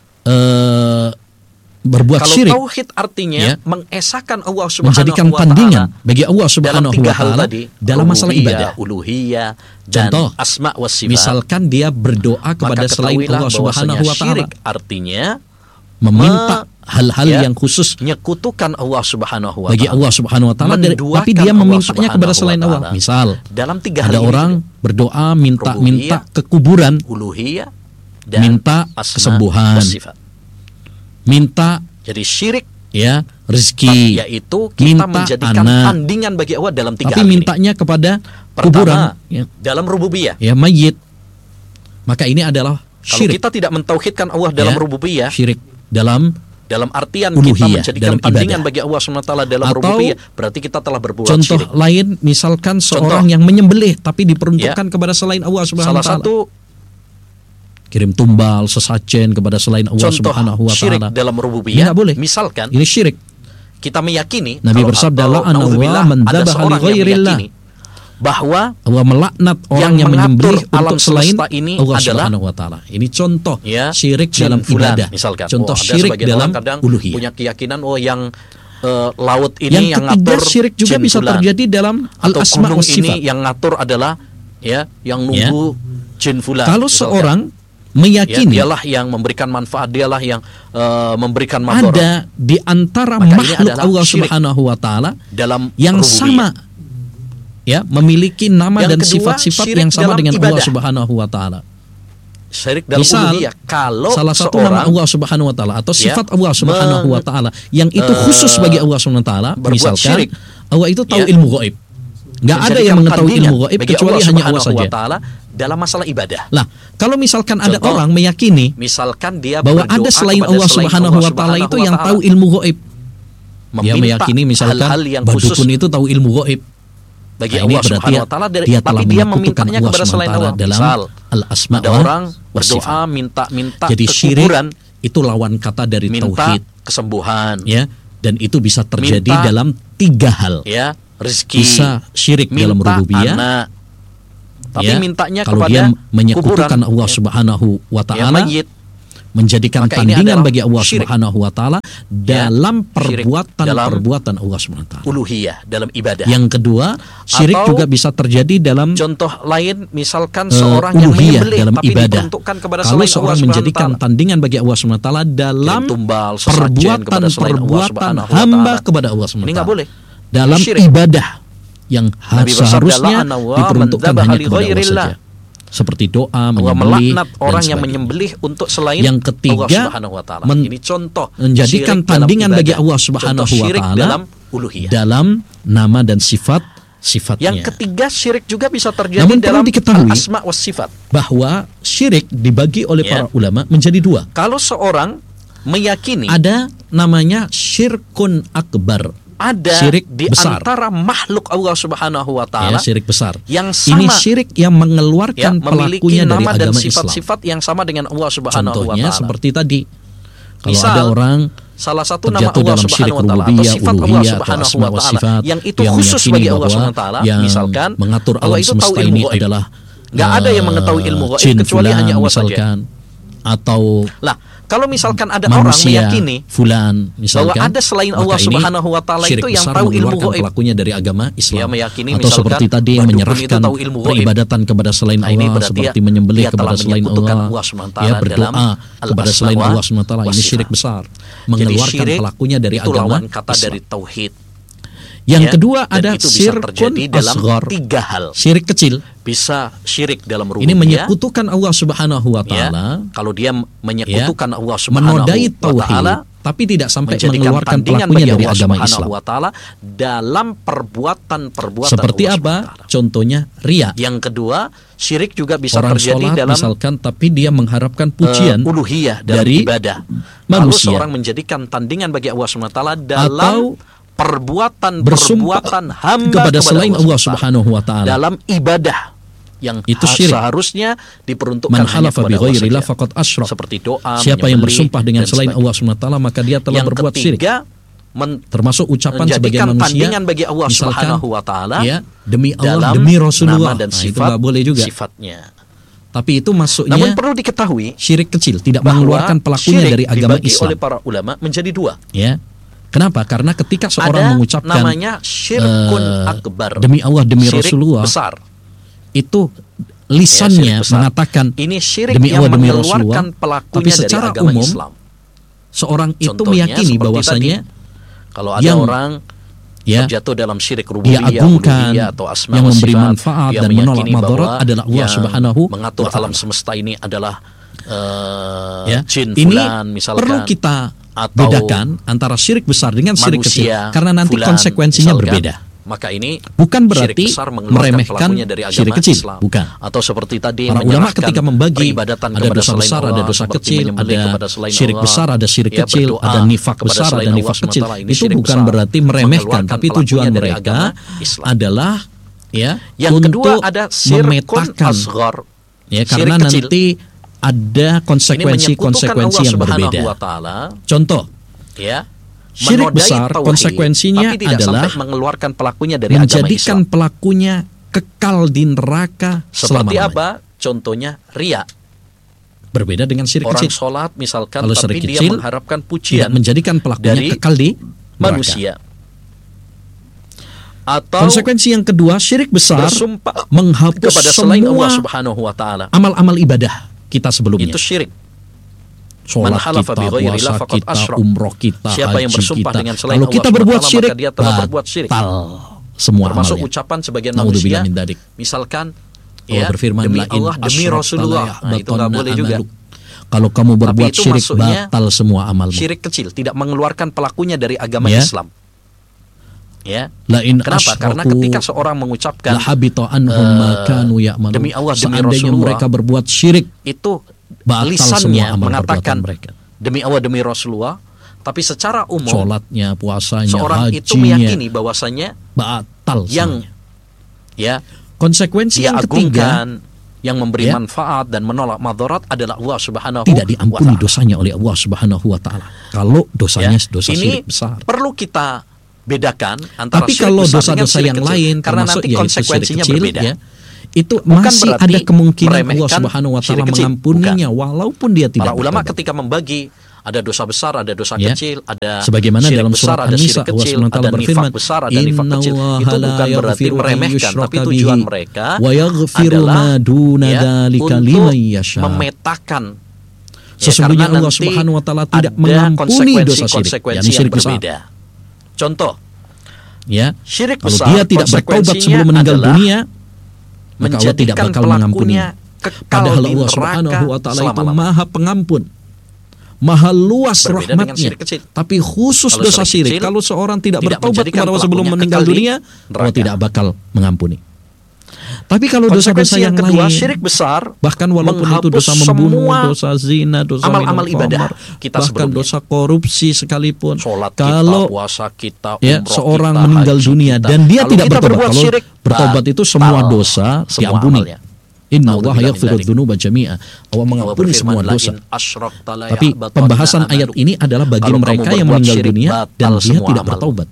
berbuat Kalau syirik, tauhid artinya ya, mengesahkan Allah Subhanahu menjadikan wa tandingan ta'ala bagi Allah dalam Subhanahu tiga wa hal taala tadi, dalam masalah rububiyah, ibadah. uluhiyah, dan Contoh, asma wa sifat. misalkan dia berdoa kepada Maka selain ketahuilah Allah Subhanahu wa taala, syirik artinya meminta hal-hal ya, yang khusus menyekutukan Allah Subhanahu wa bagi ta'ala. Allah Subhanahu wa taala, Menduakan tapi dia Allah memintanya kepada Subhanahu selain wa Allah. ta'ala. Misal, Dalam tiga ada hal ini orang juga, berdoa minta rububiyah, ke kuburan, uluhiyah, dan minta asma kesembuhan, wa sifat. minta Jadi syirik ya rezeki, yaitu kita minta menjadikan anak, tandingan bagi Allah dalam tiga tapi hal ini. mintanya kepada Pertama, kuburan, ya, dalam rububiyah. ya mayit. Maka ini adalah Kalau syirik. kita tidak mentauhidkan Allah dalam Ya, rububiyah, syirik dalam artian uluhiyah, kita menjadikan dalam tandingan ibadah. bagi Allah SWT dalam Atau rububiyah, berarti kita telah berbuat contoh syirik. lain, misalkan seorang yang menyembelih tapi diperuntukkan Ya. kepada selain Allah Subhanahu Salah wa taala. satu Kirim tumbal, sesajen kepada selain Allah contoh Subhanahu wa syirik taala. dalam Ini rububiyah, nggak boleh. misalkan Ini syirik. kita meyakini Nabi kalau bersabda, atau "La'ana naudzubillah, wa man ada dzabaha seorang li yang ghairillah." meyakini bahwa Allah melaknat orang yang mengatur menyembelih alam untuk selain semesta ini Allah adalah Subhanahu wa taala. Ini contoh ya, syirik jin dalam fulan, ibadah. misalkan. Contoh Ada syirik sebagian dalam orang kadang uluhiyah. punya keyakinan yang laut ini yang Yang ketiga, ngatur syirik juga jin bisa fulan. terjadi dalam Atau al-asma gunung wa sifat. ini yang ngatur adalah yang nunggu jin fulan. Kalau misalkan. seorang ya, meyakini dialah yang memberikan manfaat, dialah yang memberikan madarat ada di antara Maka ini makhluk adalah Allah syirik Subhanahu wa taala dalam yang rububiyah. sama, ya, memiliki nama Yang dan kedua, sifat-sifat syirik yang sama dalam dengan Allah ibadah. Subhanahu wa taala. Syirik dalam Misal, uluhiyah. Kalau salah satu nama seorang Allah Subhanahu wa taala atau ya, sifat Allah Subhanahu wa taala yang itu khusus bagi Allah Subhanahu wa taala, berbuat misalkan syirik, Allah itu tahu ya, ilmu gaib. Enggak ada yang mengetahui ilmu gaib bagi kecuali hanya Allah Subhanahu wa saja. ta'ala dalam masalah ibadah. Lah, kalau misalkan ada Contoh, orang meyakini misalkan dia bahwa berdoa ada selain kepada Allah selain Subhanahu wa taala Subhanahu itu wa yang ta'ala. tahu ilmu gaib, dia meyakini misalkan hal-hal yang khusus dukun itu tahu ilmu gaib bagi Allah Subhanahu wa taala, tapi dia memintanya kepada selain Allah. Misal al-asma ada orang berdoa minta jadi ke syirik kuburan, itu lawan kata dari tauhid, kesembuhan, ya, dan itu bisa terjadi dalam 3 hal, ya, rezeki, bisa syirik dalam rububiyah, anak, tapi ya, mintanya kalau kepada dia menyekutukan kuburan, Allah Subhanahu wa taala, mayit, menjadikan maka tandingan bagi Allah syirik. Subhanahu wa taala dalam perbuatan Allah Subhanahu wa taala. Uluhiyah, dalam ibadah. Yang kedua, syirik juga bisa terjadi dalam contoh lain, misalkan seorang yang uluhiyah menyembelih dalam tapi ibadah. diperuntukkan kepada Kalau selain seorang Allah menjadikan tandingan bagi Allah Subhanahu wa taala dalam tumbal, sesajen kepada selain Allah perbuatan Subhanahu wa hamba taala, kepada Allah Subhanahu wa ini taala. nggak boleh. Dalam Syirik. ibadah yang Nabi seharusnya bersabda, diperuntukkan hanya kepada Allah saja. Seperti doa, menyembelih, melaknat orang yang menyembelih untuk selain yang ketiga, Allah Subhanahu wa taala. Ini contoh menjadikan tandingan bagi Allah Subhanahu wa taala dalam uluhiyah, dalam nama dan sifat-sifatnya. Yang ketiga, syirik juga bisa terjadi Namun dalam perlu diketahui asma was sifat, bahwa syirik dibagi oleh para ulama menjadi 2. Kalau seorang meyakini ada namanya syirkun akbar, ada syirik di besar antara makhluk Allah Subhanahu wa taala, ya, syirik besar. Yang sama, ini syirik yang mengeluarkan pelakunya dari nama dan agama sifat-sifat yang sama dengan Allah Subhanahu wa taala. Contohnya seperti tadi, kalau misal, ada orang salah satu nama Allah dalam Subhanahu wa taala atau sifat Allah Subhanahu wa taala yang itu khusus bagi Allah Subhanahu wa taala, misalkan mengatur alam semesta ini adalah nggak ada yang mengetahui ilmu gaib kecuali hanya Allah saja. Atau kalau misalkan ada manusia, orang meyakini fulan, misalkan, bahwa ada selain Allah Subhanahu wa taala itu yang tahu ilmu gaib, pelakunya dari agama Islam. Dia meyakini atau seperti tadi menyerahkan peribadatan kepada selain Allah, seperti menyembelih kepada selain Allah, ya, berdoa kepada selain Allah SWT. Ini syirik besar, mengeluarkan pelakunya dari agama kata Islam. dari tauhid. Yang kedua ada itu bisa terjadi syirkun dalam asghar, 3 hal. syirik kecil. Bisa syirik dalam rububiyah. Ini menyekutukan Allah Subhanahu wa taala. Kalau dia menyekutukan Allah Subhanahu menodai wa taala, tapi tidak sampai menjadikan mengeluarkan tandingan pelakunya bagi dari Allah agama Subhanahu Islam. wa taala dalam perbuatan-perbuatan Seperti Allah apa? SWT. Contohnya riya. Yang kedua, syirik juga bisa Orang terjadi sholat, dalam misalkan, tapi dia mengharapkan pujian uluhiyah dalam dari ibadah. manusia. Lalu seorang menjadikan tandingan bagi Allah Subhanahu wa taala dalam atau perbuatan hamba kepada selain Allah Subhanahu wa taala dalam ibadah yang itu syirik. Seharusnya diperuntukkan Man hanya halafa kepada bi Allah ghairillah saja. faqad asyrak. Seperti doa, siapa yang bersumpah dengan selain Allah Subhanahu wa taala maka dia telah berbuat syirik. Termasuk ucapan sebagian manusia tandingan bagi Allah Subhanahu wa taala, ya, demi Allah, demi Rasulullah, dan itu nggak boleh juga. Sifatnya. Tapi itu masuknya, namun perlu diketahui, syirik kecil, tidak mengeluarkan pelakunya dari agama dibagi Islam. oleh para ulama menjadi 2. Ya. Kenapa? Karena ketika seorang mengucapkan namanya syirkun akbar, demi Allah, demi syirik Rasulullah, besar, itu lisannya mengatakan ini syirik demi Allah, demi Rasulullah, tapi secara umum Islam. Seorang itu Contohnya, meyakini bahwasanya kalau ada orang terjatuh dalam syirik rububiyah, dia agungkan, atau asma yang memberi sifat, manfaat dan menolak madarat adalah Allah Subhanahu mengatur wa ta'ala. alam semesta ini adalah jin ini fulan misalkan. Perlu kita bedakan antara syirik besar dengan syirik kecil, karena nanti fulan, konsekuensinya misalkan, berbeda. Maka ini bukan berarti meremehkan dari syirik kecil, Islam. bukan. Atau seperti tadi para ulama ketika membagi ada dosa besar, Allah, ada dosa kecil, ada syirik Allah, besar, ada syirik kecil, ada nifak besar, ada nifak kecil. Itu bukan berarti meremehkan, tapi tujuan mereka adalah yang untuk kedua ada memetakan, karena nanti ada konsekuensi yang berbeda. Contoh, syirik besar konsekuensinya adalah mengeluarkan pelakunya dari menjadikan agama Islam. Pelakunya kekal di neraka seperti selama-lamanya. apa? Contohnya riya. Berbeda dengan syirik orang kecil. sholat misalkan, kalau tapi dia kecil, mengharapkan pujian menjadikan pelakunya dari kekal di manusia. Atau konsekuensi yang kedua, syirik besar menghapus kepada selain Allah Subhanahu wa taala amal-amal ibadah kita sebelumnya. Itu syirik. Sholat kita, puasa kita, umroh kita, siapa yang bersumpah kita. dengan selain kalau Allah kita berbuat SWT, syirik, maka dia telah berbuat syirik. Semua termasuk amalnya. ucapan sebagian manusia, misalkan Allah berfirman, demi Allah, demi Rasulullah, itu nggak boleh juga. Kalau kamu berbuat syirik, batal semua amalmu. Syirik kecil, tidak mengeluarkan pelakunya dari agama Islam. Kenapa? Karena ketika seorang mengucapkan demi Allah, demi Rasulullah, mereka berbuat syirik, itu batal lisannya semua amal mengatakan mereka. Demi Allah, demi Rasulullah, Tapi secara umum, sholatnya, puasanya, seorang hajinya, itu meyakini bahwasanya batal yang semuanya. Konsekuensi yang ketiga, yang memberi manfaat dan menolak madarat adalah Allah Subhanahu wa ta'ala. Tidak diampuni dosanya oleh Allah Subhanahu wa ta'ala. Kalau dosanya dosa syirik besar. Perlu kita bedakan antara tapi syirik kalau besar dosa-dosa yang kecil, lain, karena nanti konsekuensinya kecil, berbeda. Itu masih ada kemungkinan Allah Subhanahu wa ta'ala mengampuninya walaupun dia tidak bertobat. Para ulama ketika membagi, ada dosa besar, ada dosa kecil, ada sebagaimana syirik dalam besar, surat ada An-Nisa, syirik kecil, ada nifak besar, ada nifak kecil. Itu bukan berarti meremehkan, tapi tujuan mereka adalah untuk memetakan. Sesungguhnya Allah Subhanahu wa ta'ala tidak mengampuni dosa syirik, yang berbeda. Contoh, syirik kalau besar, dia tidak bertaubat sebelum meninggal dunia, maka Allah tidak bakal mengampuni. Padahal Allah Subhanahu wa ta'ala itu Maha Pengampun, Maha luas rahmatnya. Tapi khusus dosa syirik, kalau seorang tidak bertaubat kepada Allah sebelum meninggal dunia, Allah tidak bakal mengampuni. Tapi kalau dosa-dosa yang kedua, syirik besar, bahkan walaupun itu dosa membunuh, dosa zina, dosa amal-amal ibadah kita, bahkan dosa korupsi sekalipun, sholat kalau kita, puasa kita, seorang kita, meninggal dunia dan dia tidak bertobat, kalau syirik, bertobat itu semua dosa diampuni. Inna Allah yaghfiru dzunuba jami'a. Allah mengampuni semua dosa. Tapi pembahasan ayat ini adalah bagi mereka yang meninggal dunia dan dia tidak bertaubat.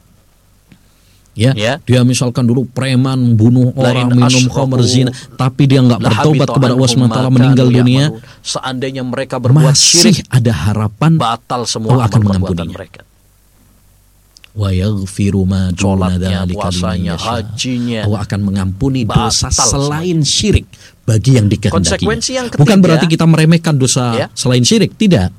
Dia misalkan dulu preman, bunuh orang, minum khamr, zina, tapi dia nggak bertaubat kepada Allah SWT, meninggal dunia. Seandainya mereka berbuat masih syirik, ada harapan batal semua Allah akan mengampuninya. Mereka. Wa yaghfiru ma duna dzalika puasanya, hajinya, Allah akan mengampuni dosa selain syirik bagi yang dikehendaki. Bukan berarti kita meremehkan dosa selain syirik, tidak.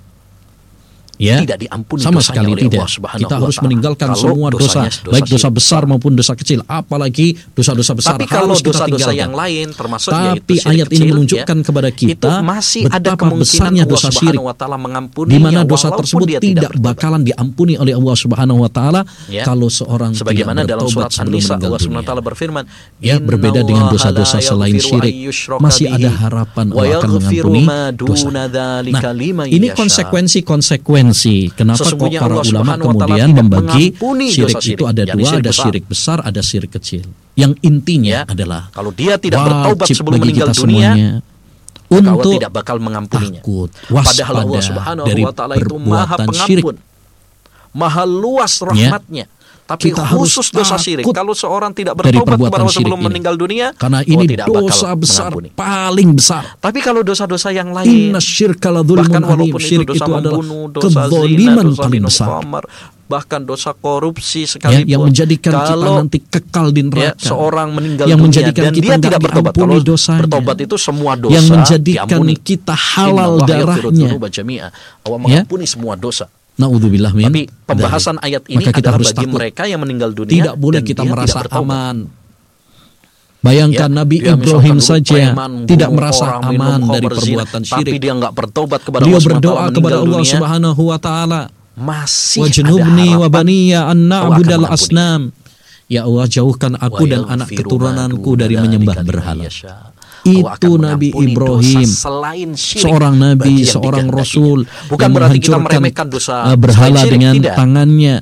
Tidak diampuni sama sekali tidak. Kita harus meninggalkan semua dosa, baik dosa besar maupun dosa kecil, apalagi dosa-dosa besar. Tapi kalau harus kita dosa-dosa tinggalkan. yang lain, termasuk tapi ayat ini menunjukkan kepada kita masih ada betapa besarnya dosa syirik, di mana dosa tersebut tidak bakalan diampuni oleh Allah Subhanahu wa ta'ala kalau seorang sebagaimana tidak dalam surat bertobat sebelum An-Nisa, Allah meninggal SWT berfirman, berbeda dengan dosa-dosa selain syirik, masih ada harapan Allah akan mengampuni dosa. Nah, ini konsekuensi kenapa kok para ulama kemudian membagi syirik itu ada dua, ada syirik besar, ada syirik kecil. Yang intinya adalah kalau dia tidak bertaubat sebelum meninggal dunia, untuk tidak bakal mengampuninya. Takut, padahal Allah Subhanahu wa ta'ala itu Maha Pengampun, Maha luas rahmatnya. Tapi kita khusus dosa syirik, kalau seorang tidak bertobat kepada Allah sebelum meninggal dunia, karena ini dosa besar paling besar. Tapi kalau dosa-dosa yang lain, bahkan walaupun syirik itu adalah kezaliman paling besar, bahkan dosa korupsi sekalipun, yang menjadikan kita nanti kekal di neraka, seorang meninggal yang dunia menjadikan dan kita dia tidak bertobat. Kalau bertobat itu semua dosa yang menjadikan diampuni. Kita halal darahnya, Allah mengampuni semua dosa. Naudzubillah min. Tapi pembahasan ayat ini adalah bagi mereka yang meninggal dunia. Tidak boleh kita merasa aman. Bayangkan Nabi Ibrahim saja tidak merasa aman dari perbuatan syirik. Tapi dia nggak bertobat kepada Allah. Dia berdoa kepada Allah Subhanahu wa ta'ala, masih wajnubni wa baniya an na'budal asnam. Ya Allah, jauhkan aku dan anak keturunanku dari menyembah berhala. Itu Nabi Ibrahim, seorang nabi, seorang rasul, bukan berarti kita meremehkan dosa berhala dengan tangannya,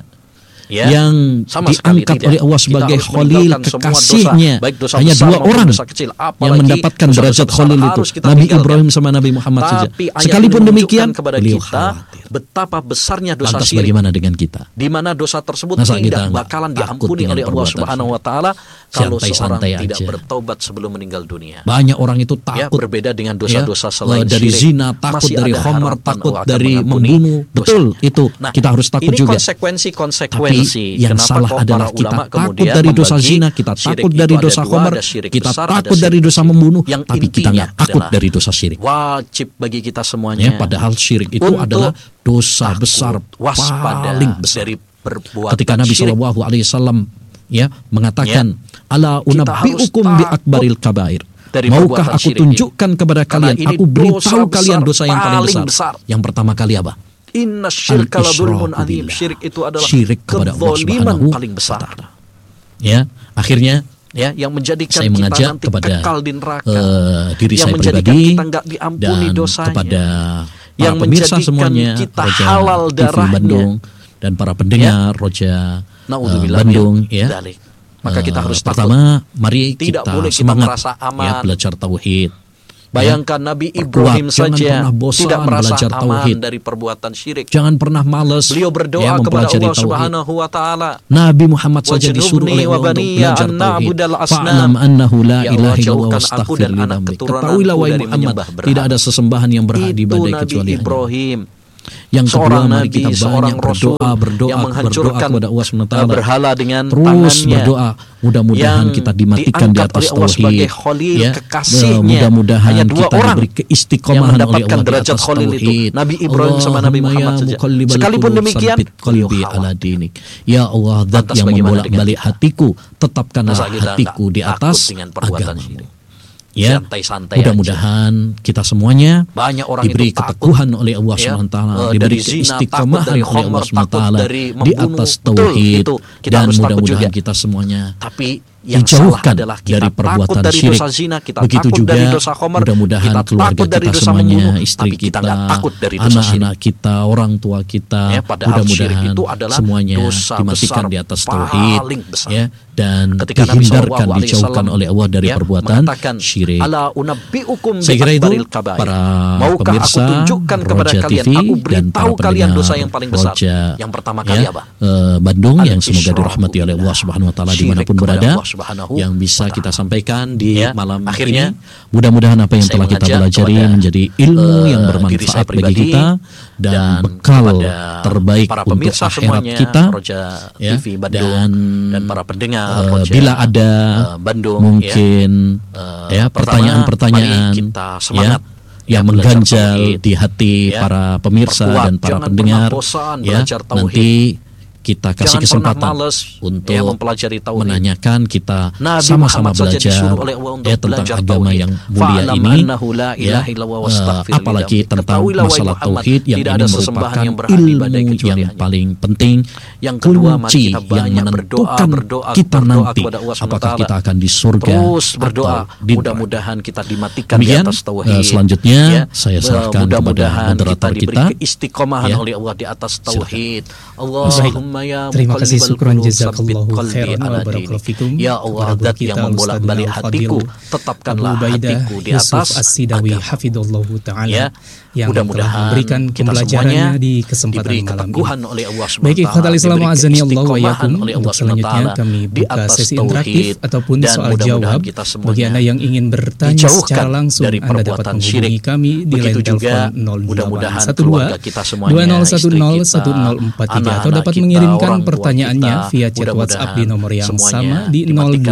yang diangkat oleh Allah sebagai Khalil, kekasihnya. Hanya dua orang yang mendapatkan derajat Khalil itu, Nabi Ibrahim sama Nabi Muhammad saja. Sekalipun demikian, beliau khawatir betapa besarnya dosa syirik. Bagaimana dengan kita? Di mana dosa tersebut tidak bakalan diampuni oleh Allah Subhanahu wa ta'ala kalau seorang tidak bertobat sebelum meninggal dunia. Banyak orang itu takut, berbeda dengan dosa-dosa selain dari zina, takut dari khamr, takut dari membunuh. Betul, itu kita harus takut juga. Konsekuensi yang salah adalah kita takut dari dosa zina, kita takut dari dosa khamr, kita takut dari dosa membunuh, tapi kita nggak takut dari dosa syirik. Wajib bagi kita semuanya. Padahal syirik itu adalah dosa besar paling besar. Dari berbuat ketika Nabi SAW mengatakan, ala unabbi'ukum bi akbaril kabair. Maukah aku tunjukkan kepada kalian, aku beritahu kalian dosa yang paling besar. Yang pertama kali apa? Inna syirka la dzulmun adzim. Syirik itu adalah syirik kepada Allah Subhanahu paling besar. Akhirnya yang menjadikan saya mengajak kita nanti kepada kekal di neraka, diri yang saya menjadikan pribadi kita nggak diampuni dan dosanya, kepada yang pemirsa semuanya, kita Roja halal TV darahnya Bandung dan para pendengar Roja Bandung ya. Maka kita harus pertama mari tidak kita boleh kita semangat merasa aman. ya belajar tauhid. Bayangkan Nabi Ibrahim saja tidak merasa aman dari perbuatan syirik. Jangan pernah malas. Beliau berdoa kepada Allah Subhanahu wa taala. Nabi Muhammad saja disuruh oleh Allah untuk belajar tauhid. Fa'lam annahu la ilaha illallah wastaghfir li dzambik. Ketahuilah wahai Muhammad, tidak ada sesembahan yang berhak diibadahi kecuali Ibrahim. Yang seorang kedua, mari nabi, kita seorang rasul berdoa yang menghancurkan kepada Allah SWT. Berhala dengan terus tangannya. Berdoa, mudah-mudahan kita dimatikan di atas tauhid. Ya, mudah-mudahan kita diberi keistiqomahan oleh Allah di atas tauhid. Nabi Ibrahim sama Nabi Muhammad saja. Sekalipun demikian, qalbi ala dinik. Ya Allah, zat yang membolak-balik hatiku, tetapkanlah hatiku di atas agama. Ya, mudah-mudahan kita semuanya diberi keteguhan oleh Allah SWT, diberi keistiqomahan oleh Allah SWT di atas tauhid, dan mudah-mudahan kita semuanya dijauhkan dari perbuatan syirik. Begitu juga mudah-mudahan keluarga kita semuanya, istri kita, anak-anak kita, orang tua kita, mudah-mudahan semuanya dimatikan di atas tauhid ya, dan dihindarkan, dijauhkan oleh Allah dari perbuatan syirik. Saya kira itu para pemirsa Roja TV dan para pendengar Roja Bandung yang semoga dirahmati oleh Allah Subhanahu wa taala dimanapun berada, yang bisa kita sampaikan di malam ini. Mudah-mudahan apa yang telah kita pelajari menjadi ilmu yang bermanfaat bagi kita dan bekal terbaik untuk akhirat kita ya. Dan para pendengar bila ada mungkin pertanyaan-pertanyaan yang mengganjal di hati para pemirsa dan para pendengar ya, nanti kita kasih kesempatan untuk menanyakan, kita sama-sama belajar tentang agama yang mulia ini ya, apalagi tentang masalah tauhid yang ini merupakan ilmu yang paling penting, yang kunci yang menentukan kita nanti apakah kita akan di surga atau di neraka. Mudah-mudahan kita dimatikan di atas tauhid. Selanjutnya saya serahkan kepada moderator kita istiqomahan oleh Allah di atas tauhid. Allahumma terima kasih, syukran jazakallahu khairan wa barakallahu fikum. Ya Allah, zat yang membolak-balik hatiku, tetapkanlah hatiku di atas As-Sidawi hafidhullahu taala yang telah memberikan pembelajarannya di kesempatan malam ini. Oleh Allah SWT, baik, ikhwatal Islam azani Allah wa yakum, untuk selanjutnya kami buka sesi interaktif ataupun soal jawab bagi Anda yang ingin bertanya secara langsung. Anda dapat menghubungi kami di line telepon 0812-2010-1043 atau dapat mengirimkan pertanyaannya via chat WhatsApp di nomor yang sama di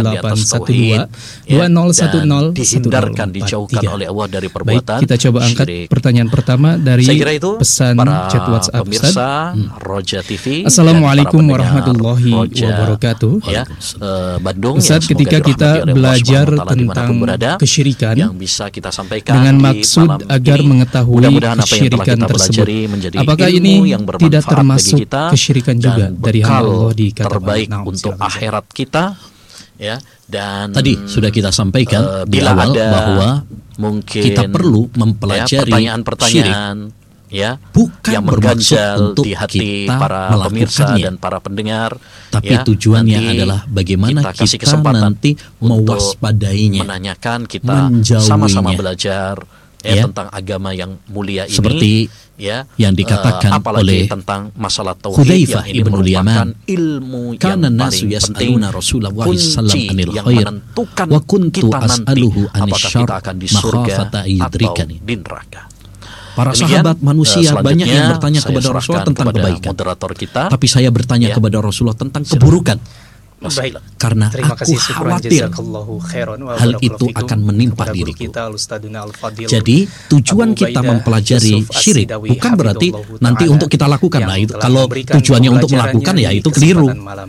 0812-2010-1043. Baik, kita coba angkat pertanyaan pertama dari pesan chat WhatsApp pemirsa Roja TV. Assalamualaikum warahmatullahi wabarakatuh. Bandung, Ustaz, ketika kita belajar tentang kesyirikan yang bisa kita sampaikan dengan maksud agar mengetahui kesyirikan tersebut, apakah ini tidak termasuk kesyirikan juga dari hamba Allah dikatakan terbaik untuk akhirat kita ya? Dan tadi sudah kita sampaikan di awal bahwa mungkin kita perlu mempelajari pertanyaan ya, bukan yang mengganjal di hati para pemirsa dan para pendengar, tapi tujuannya adalah bagaimana kita nanti mewaspadainya, menanyakan, kita sama-sama belajar tentang agama yang mulia ini, seperti yang dikatakan oleh tentang masalah tauhid yang ini merupakan ilmu yang paling penting, kunci yang menentukan kita nanti apakah kita akan di surga atau di neraka. Para sahabat manusia banyak yang bertanya kepada Rasulullah tentang kebaikan, tapi saya bertanya kepada Rasulullah tentang keburukan. Baik, karena aku khawatir hal itu akan menimpa diriku. Jadi tujuan kita mempelajari syirik bukan berarti nanti untuk kita lakukan. Nah, itu kalau tujuannya untuk melakukan ya itu keliru.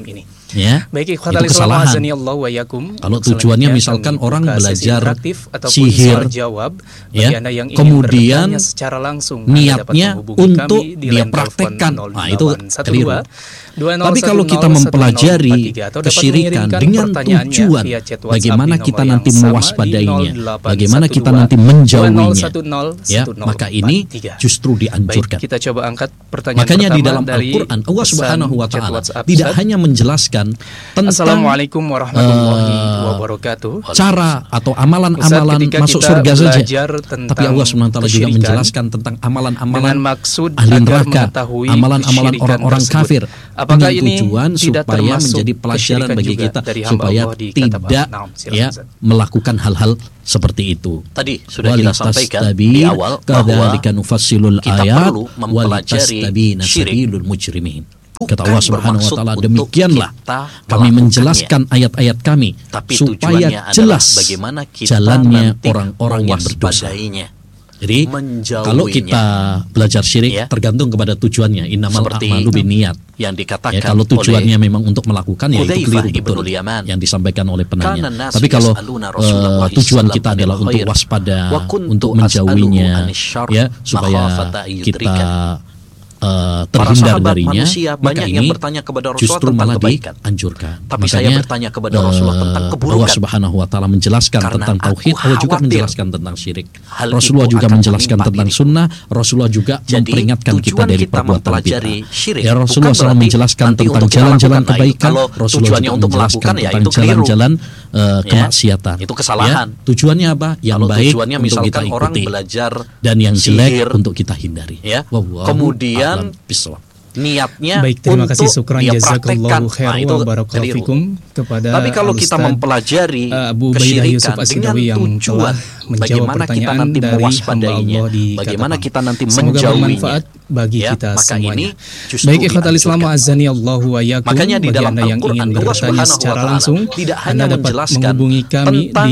Ya, baik, itu kesalahan. Kalau tujuannya misalkan orang belajar sihir, ya, kemudian niatnya untuk dia praktekkan, nah itu keliru. Tapi kalau kita mempelajari kesyirikan dengan tujuan bagaimana kita nanti mewaspadainya, bagaimana kita nanti menjauhinya, ya, maka ini justru dianjurkan. Kita coba angkat pertanyaan. Makanya di dalam Al-Quran Allah Subhanahu wa Ta'ala tidak hanya menjelaskan tentang Assalamualaikum warahmatullahi wabarakatuh, cara atau amalan-amalan masuk surga saja, tapi Allah Subhanahu wa Ta'ala juga menjelaskan tentang amalan-amalan ahli neraka, amalan-amalan orang-orang kafir, apakah dengan tujuan supaya menjadi pelajaran bagi kita supaya tidak ya melakukan hal-hal seperti itu. Tadi sudah kita sampaikan di awal bahwa kita perlu mempelajari syirik. Kata Allah Subhanahu wa Ta'ala, demikianlah kami menjelaskan ayat-ayat kami supaya jelas bagaimana jalannya orang-orang yang berdosa. Jadi kalau kita belajar syirik ya, tergantung kepada tujuannya. Innamal a'malu binniyat. Yang dikatakan ya, kalau tujuannya memang untuk melakukan ya itu keliru betul yang disampaikan oleh penanya. Tapi kalau tujuan kita adalah untuk waspada, untuk menjauhinya, ya supaya kita terhindar darinya, maka ini yang bertanya kepada Rasulullah justru malah dianjurkan. Tapi makanya, saya bertanya kepada Rasulullah tentang keburukan. Allah Subhanahu wa Ta'ala menjelaskan tentang tauhid, Allah juga menjelaskan tentang syirik. Rasulullah juga menjelaskan tentang sunnah, Rasulullah juga memperingatkan kita dari perbuatan bid'ah. Ya, Rasulullah SAW menjelaskan tentang jalan-jalan kebaikan, Rasulullah juga menjelaskan tentang jalan-jalan kemaksiatan. Itu kesalahan. Ya, tujuannya apa? Yang baik untuk kita ikuti, dan yang jelek untuk kita hindari. Kemudian niatnya baik, terima kasih, syukran, untuk diapraktekkan. Nah, itu kepada tapi kalau kita mempelajari kesyirikan dengan tujuan bagaimana kita nanti mewaspadainya, bagaimana kita nanti menjauhinya, bagi kita maka semuanya. Ini justru baik, ikhwatal Islam azani Allahu wa yakum. Makanya di dalam yang ingin bertanya secara langsung, tidak hanya dapat menjelaskan menghubungi kami di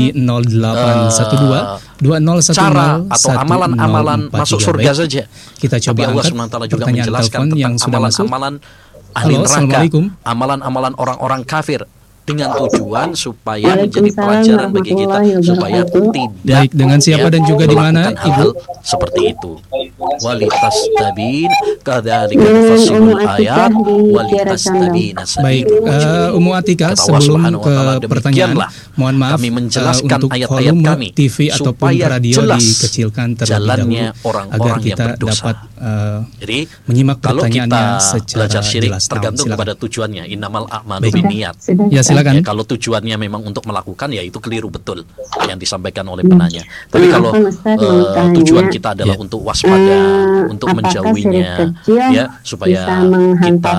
0812 2010 cara atau amalan-amalan masuk surga saja. Kita coba angkat pertanyaan telepon yang sudah masuk. Amalan ahli neraka, amalan-amalan orang-orang kafir, dengan tujuan supaya menjadi pelajaran bagi kita supaya tidak. Baik, dengan siapa dan juga di mana, Ibu? Seperti itu. Walitastabin kadzalika nufassilul ayat walitastabina baik, Ummu Atika, sebelum ke pertanyaan, mohon maaf, kami menjelaskan untuk ayat-ayat kami TV ataupun radio dikecilkan terlebih dahulu agar kita dapat jadi menyimak kalau kita secara belajar syirik jelas. tergantung kepada tujuannya. Innamal a'malu binniyat. Ya, silakan. Ya, kalau tujuannya memang untuk melakukan, ya itu keliru betul yang disampaikan oleh penanya. Tapi kalau tujuan kita adalah untuk waspada, untuk menjauhinya, ya supaya kita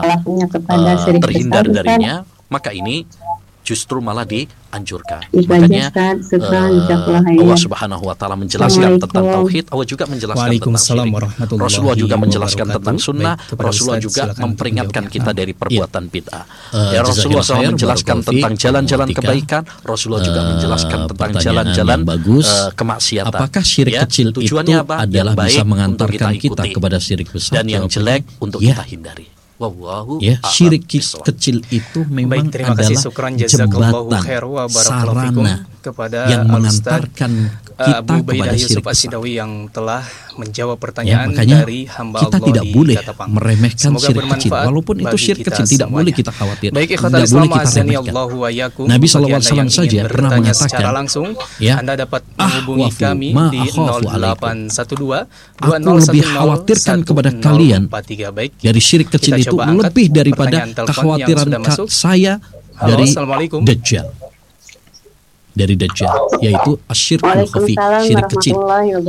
terhindar darinya, maka ini justru malah dianjurkan. Makanya Allah Subhanahu wa Ta'ala menjelaskan tentang tauhid, Allah juga menjelaskan tentang syirik. Rasulullah juga menjelaskan tentang sunnah, Rasulullah juga memperingatkan kita dari perbuatan bid'ah. Ya, Rasulullah SAW menjelaskan tentang jalan-jalan kebaikan, Rasulullah juga menjelaskan tentang jalan-jalan kemaksiatan. Apakah syirik kecil tujuannya apa? Adalah bisa mengantarkan kita kepada syirik besar, dan yang jelek untuk kita hindari. Ya, syirik kecil itu memang adalah jembatan, sarana yang mengantarkan kita kepada syirik besar. Yang telah menjawab pertanyaan makanya dari hamba kita Allah tidak boleh meremehkan syirik kecil, walaupun itu syirik kecil tidak boleh kita khawatir, baik, tidak boleh kita remehkan. Nabi SAW saja pernah mengatakan, ya, Anda dapat menghubungi kami di 0812 aku lebih khawatirkan kepada kalian dari syirik kecil itu lebih daripada kekhawatiran saya dari Dajjal. Dari Dajjal, yaitu asyirkul khafi, syirik kecil,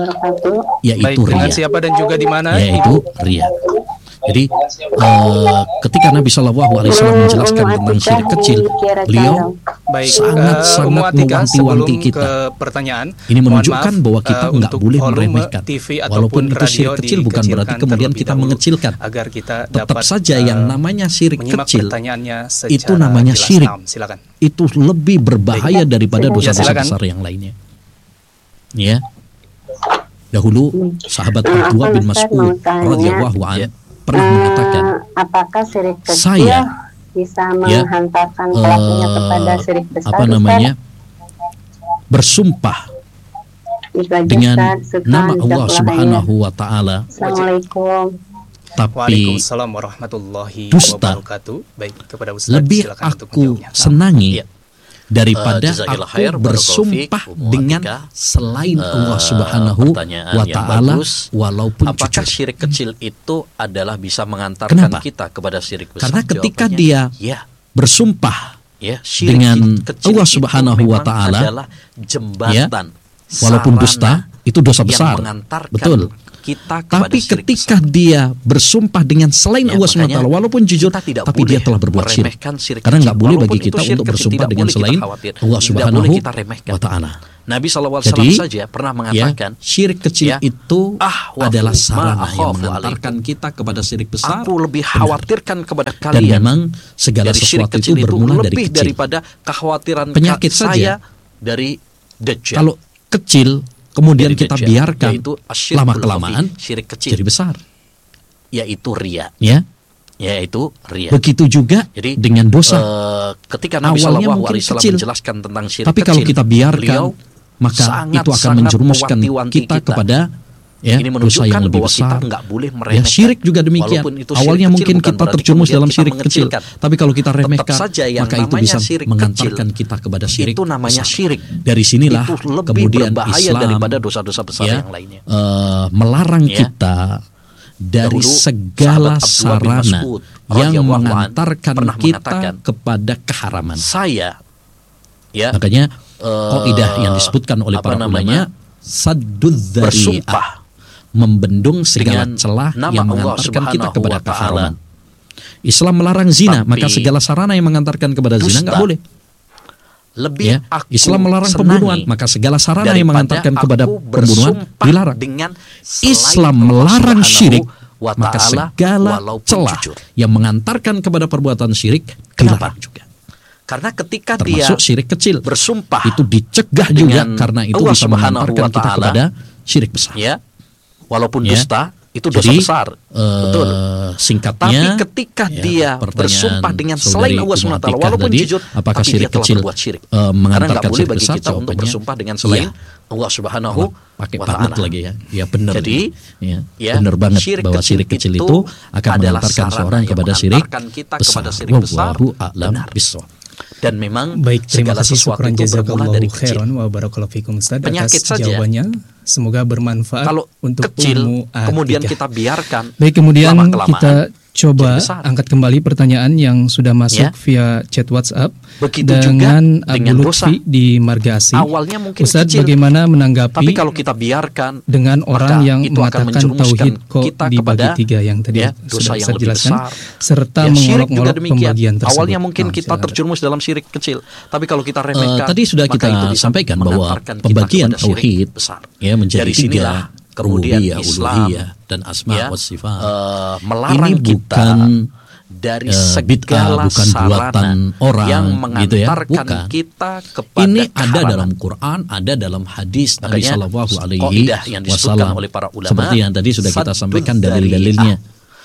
yaitu riya. Siapa dan juga di mana? Yaitu riya. Jadi ketika Nabi SAW menjelaskan tentang syirik kecil, beliau sangat mewanti-wanti kita. Ini menunjukkan bahwa kita nggak boleh meremehkan. Walaupun itu syirik kecil bukan berarti kemudian kita mengecilkan. Tetap saja yang namanya syirik kecil itu namanya syirik. Itu lebih berbahaya daripada dosa-dosa besar yang lainnya. Ya. Dahulu sahabat Abdullah bin Mas'ud radhiyallahu anhu pernah mengatakan, saya bisa menghantarkan pelakunya kepada syirik besar? Bersumpah dengan nama Allah Subhanahu wa Ta'ala. Assalamualaikum. Tapi Waalaikumsalam warahmatullahi dusta wabarakatuh. Baik, kepada Ustaz, lebih aku senangi daripada aku bersumpah dengan selain Allah Subhanahu wa Ta'ala walaupun apakah jujur. Syirik kecil itu adalah bisa mengantarkan kita kepada syirik besar? Karena ketika dia bersumpah dengan Allah Subhanahu wa Ta'ala adalah jembatan, walaupun dusta itu dosa besar, betul. Tapi ketika dia bersumpah dengan selain Allah SWT, walaupun jujur, tapi dia telah berbuat syirik. Karena nggak boleh bagi kita untuk bersumpah dengan selain Allah Subhanahu wa Ta'ala. Nabi SAW saja pernah mengatakan, syirik kecil itu adalah sarana yang mengantarkan kita kepada syirik besar. Aku lebih khawatirkan kepada kalian. Dan memang segala sesuatu itu bermula dari kecil. Daripada kekhawatiran penyakit saya dari Dajjal. Kalau kecil kemudian kita biarkan lama-kelamaan syirik kecil jadi besar, yaitu riya. Yaitu riya. Begitu juga dengan dosa. Ketika Nabi awalnya SAW mungkin kecil, menjelaskan tentang syirik tapi kecil, kalau kita biarkan maka itu akan menjerumuskan kita kepada ini dosa yang lebih besar. Kita boleh meremehkan. Syirik juga demikian. Awalnya mungkin kita terjerumus dalam syirik kecil, tapi kalau kita remehkan maka itu bisa mengantarkan kita kepada syirik. Itu namanya syirik. Dari sinilah kemudian Islam daripada dosa-dosa besar yang lainnya. Melarang kita dari segala sarana yang mengantarkan kita kepada keharaman. Makanya kaidah yang disebutkan oleh para ulama, saddud dzari'ah, membendung segala celah yang mengantarkan kita kepada keharaman. Islam melarang zina, maka segala sarana yang mengantarkan kepada zina nggak boleh. Islam melarang pembunuhan, maka segala sarana yang mengantarkan kepada pembunuhan dilarang. Islam melarang syirik, maka segala celah yang mengantarkan kepada perbuatan syirik dilarang juga. Karena ketika termasuk syirik kecil bersumpah itu dicegah juga, karena itu bisa mengantarkan kita kepada syirik besar. Walaupun dusta itu dosa besar, betul. Singkatnya, tapi ketika dia bersumpah dengan selain Allah SWT, walaupun jujur, apakah syirik kecil mengantarkan syirik besar? Kita untuk bersumpah dengan selain Allah Subhanahu pakai wa Ta'ala lagi ya benar. Jadi benar banget bahwa syirik kecil itu akan mengantarkan seorang kepada syirik besar. Wallahu a'lam bishawab. Dan memang segala sesuatu itu bermula dari kecil. Penyakit saja jawabannya. Semoga bermanfaat kalau untuk kecil kemudian kita biarkan. Baik, kemudian kita coba angkat kembali pertanyaan yang sudah masuk via chat WhatsApp. Begitu dengan Abu Lutfi di Margasi. Awalnya mungkin Ustaz, kecil, bagaimana menanggapi tapi kalau kita biarkan dengan orang yang mengatakan tauhid kok dibagi tiga yang tadi dosa sudah yang lebih jelaskan, besar, serta mengolok-olok pembagian tersebut. Awalnya mungkin kita terjerumus dalam syirik kecil, tapi kalau kita remehkan, tadi sudah kita sampaikan bahwa pembagian tauhid menjadi tiga, kemudian Islam dan asma wa sifat. Melarang ini bukan dari segala bukan buatan orang yang mengantarkan kita kepada ini ada dalam Quran, ada dalam hadis Nabi Sallallahu Alaihi Wasallam. Seperti yang tadi sudah kita sampaikan dalil-dalilnya.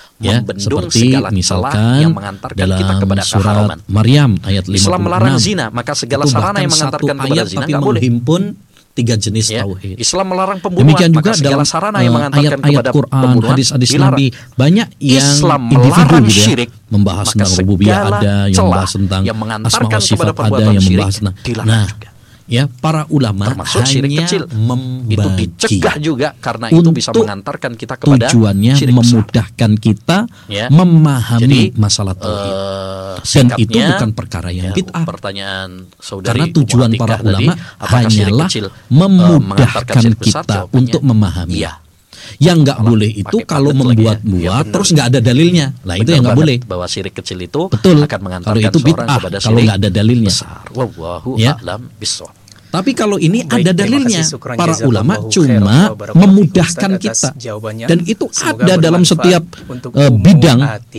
Seperti misalkan dalam surat Maryam ayat 56. Islam melarang zina, maka segala sarana yang mengantarkan kepada zina nggak boleh. Menghimpun tiga jenis tauhid. Islam melarang pembunuhan. Demikian juga dalam sarana yang mengantarkan ayat-ayat Quran, hadis-hadis Nabi, banyak yang Islam individu syirik, membahas tentang rububiyah, ada yang membahas tentang asma wa sifat, ada yang membahas tentang para ulama hanya membagi, itu dicegah juga karena itu bisa mengantarkan kita kepada tujuannya memudahkan kita memahami masalah tauhid. Dan itu bukan perkara yang bid'ah. Pertanyaan saudari, karena tujuan para ulama hanyalah memudahkan kita untuk memahami. Yang nggak boleh itu kalau membuat-buat terus nggak ada dalilnya. Nah itu yang nggak boleh. Bahwa syirik kecil itu betul akan mengantarkan itu bid'ah kepada kalau nggak ada dalilnya. Wallahu a'lam bishawab. Tapi kalau ini ada dalilnya, para ulama cuma memudahkan kita, dan itu ada dalam setiap bidang.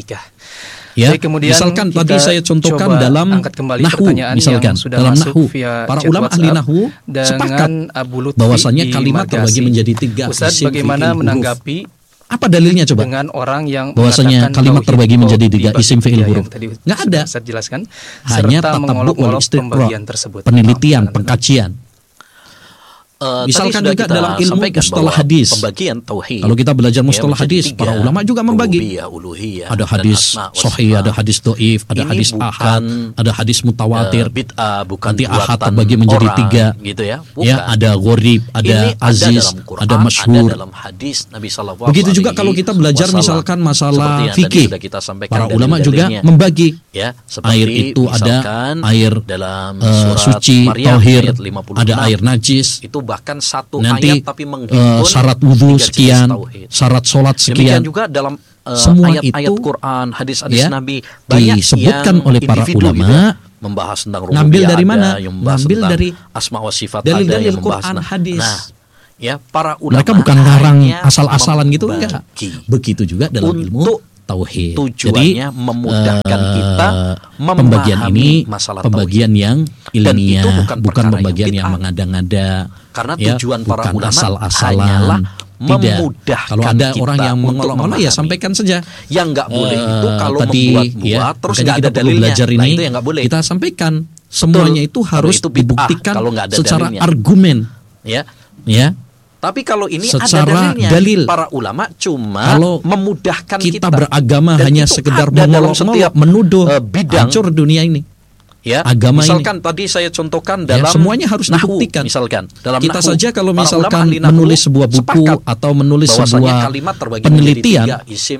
Misalkan tadi saya contohkan dalam nahwu, misalkan dalam nahwu, para ulama ahli nahwu sepakat bahwasanya kalimat terbagi menjadi tiga. Ustaz, bagaimana menanggapi Apa dalilnya coba? Dengan orang yang bahwasanya kalimat terbagi menjadi 3 isim fi'il huruf. Nggak ada. Saya jelaskan. Hanya tatabbu' wal istiqra', penelitian, pengkajian. Misalkan juga dalam ilmu mustalah hadis, pembagian tauhid. Kalau kita belajar mustalah hadis, para ulama juga membagi. Ada hadis sahih, ada hadis dhaif, ada hadis ahad, ada hadis mutawatir. Nanti ahad terbagi menjadi 3, gitu ya. Ya, ada gharib, ada aziz, ada masyhur. Begitu juga kalau kita belajar misalkan masalah fikih, para ulama juga membagi. Ya, air itu ada air dalam suci, tahir, ada air najis. Itu bahkan satu nanti, ayat tapi menghimpun syarat wudhu sekian, syarat sholat sekian. Demikian juga dalam semua ayat-ayat itu Quran, hadis-hadis Nabi banyak disebutkan yang oleh para ulama gitu, membahas tentang rububiyah. Ngambil dari mana? Ngambil dari asma wa sifat, dalil-dalil Quran, hadis. Nah, ya, para ulama mereka bukan ngarang asal-asalan gitu, enggak. Begitu juga dalam ilmu tauhid. Tujuannya memudahkan kita pembagian ini masalah pembagian tauhid. yang ilmiah, Dan itu bukan pembagian yang mengada-ngada. Karena tujuan para ulama asal-asalan. Memudahkan kalau ada kita orang yang mengolok-olok ya sampaikan saja. Yang nggak boleh itu kalau tadi, membuat terus nggak ada dalilnya. Belajar ini, itu yang nggak boleh. Kita sampaikan semuanya itu harus dibuktikan kalau nggak ada secara dalilnya. argumen. Ya. Tapi kalau ini secara ada dalilnya, dalil. Para ulama cuma kalau memudahkan kita beragama hanya sekedar mengolok-ngolok, menuduh bidang hancur dunia ini. Ya, agama misalkan ini. Tadi saya contohkan dalam semuanya harus dibuktikan. Misalkan dalam kita nahu, saja kalau misalkan menulis sebuah buku atau menulis sebuah penelitian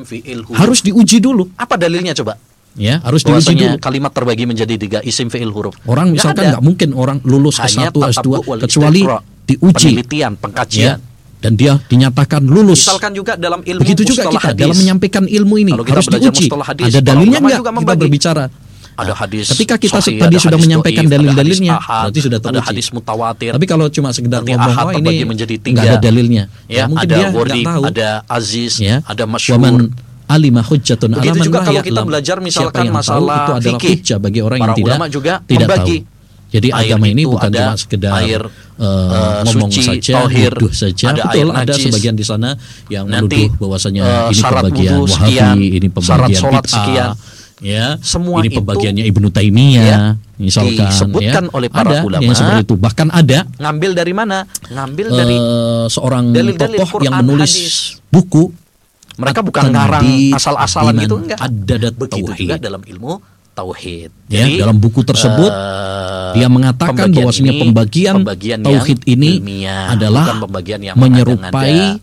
harus diuji dulu. Apa dalilnya coba? Ya, harus diuji dulu. Kalimat terbagi menjadi 3 isim fi'il huruf. Orang misalkan nggak mungkin orang lulus S1, S2 kecuali diuji penelitian, pengkajian. Dan dia dinyatakan lulus. Misalkan juga dalam ilmu begitu juga kita hadis. Dalam menyampaikan ilmu ini harus diuji. Ada dalilnya nggak kita berbicara? Ada hadis. Ketika kita tadi sudah menyampaikan dalil-dalilnya, berarti sudah teruji. Ada hadis mutawatir. Tapi kalau cuma sekedar ngomong, ini menjadi 3. Nggak ada dalilnya. Ya, mungkin ada dia gharib, tahu. ada aziz, ya. ada masyhur. Alimah hujjatun ala man Begitu juga kalau la kita ya'lam. belajar misalkan Siapa yang masalah tahu, itu adalah fikih. hujjah bagi orang yang Para ulama juga tidak membagi. tahu. Jadi agama ini bukan cuma sekedar air ngomong suci, saja, tauhir, nuduh saja. ada Betul, air ada najis. sebagian di sana yang Nanti, menuduh bahwasanya ini syarat pembagian wudu Wahabi, sekian, ini syarat pembagian sholat bid'ah. sekian. Ya, semua ini itu pembagiannya Ibnu Taimiyah, misalkan disebutkan oleh para ulama yang seperti itu. Bahkan ada ngambil dari mana? Ngambil dari seorang dalil-dalil tokoh Quran, yang menulis hadis. buku. Mereka bukan ngarang asal-asalan gitu, enggak. Ada begitu juga dalam ilmu tauhid. Jadi dalam buku tersebut dia mengatakan bahwasanya pembagian tauhid ini adalah pembagian yang menyerupai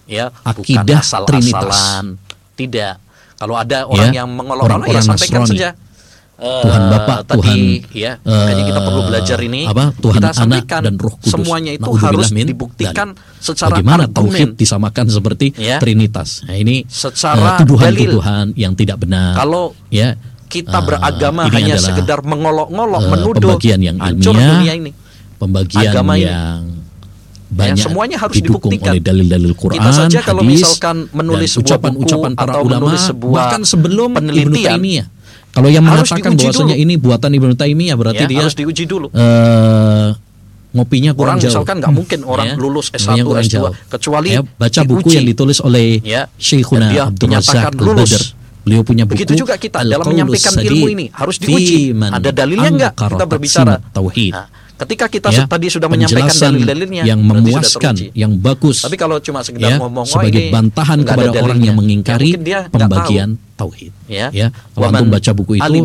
akidah Trinitas. Tidak. Kalau ada orang yang mengolok-olok ya sampaikan saja. Tuhan Bapa, tadi, Tuhan, makanya kita perlu belajar ini. Tuhan kita Anak dan Roh Kudus. Semuanya itu harus dibuktikan secara bagaimana argumen. tauhid disamakan seperti Trinitas. Nah, ini secara tuduhan-tuduhan yang tidak benar. Kalau kita beragama hanya sekedar mengolok-ngolok, menuduh, pembagian yang hancur ilmiah, dunia ini. Pembagian agama yang banyak semuanya harus didukung dibuktikan oleh dalil-dalil Quran, kita saja kalau hadis, misalkan menulis sebuah ucapan-ucapan buku para atau ulama, menulis sebuah bahkan sebelum Ibnu penelitian, Taimiyah. Kalau yang mengatakan bahwasanya dulu. ini buatan Ibnu Taimiyah berarti dia harus diuji dulu. Ngopinya kurang orang jauh. Misalkan nggak mungkin orang lulus S1, S2 kecuali baca buku yang ditulis oleh Syekhuna Abdul Razak Al-Badr. Beliau punya buku. Begitu juga kita dalam menyampaikan ilmu ini harus diuji. Ada dalilnya nggak kita berbicara tauhid. Ketika kita tadi sudah menyampaikan dalil-dalilnya yang memuaskan, yang bagus. Tapi kalau cuma sekedar ngomong sebagai bantahan kepada orang yang mengingkari pembagian tauhid. Kalau antum baca buku itu,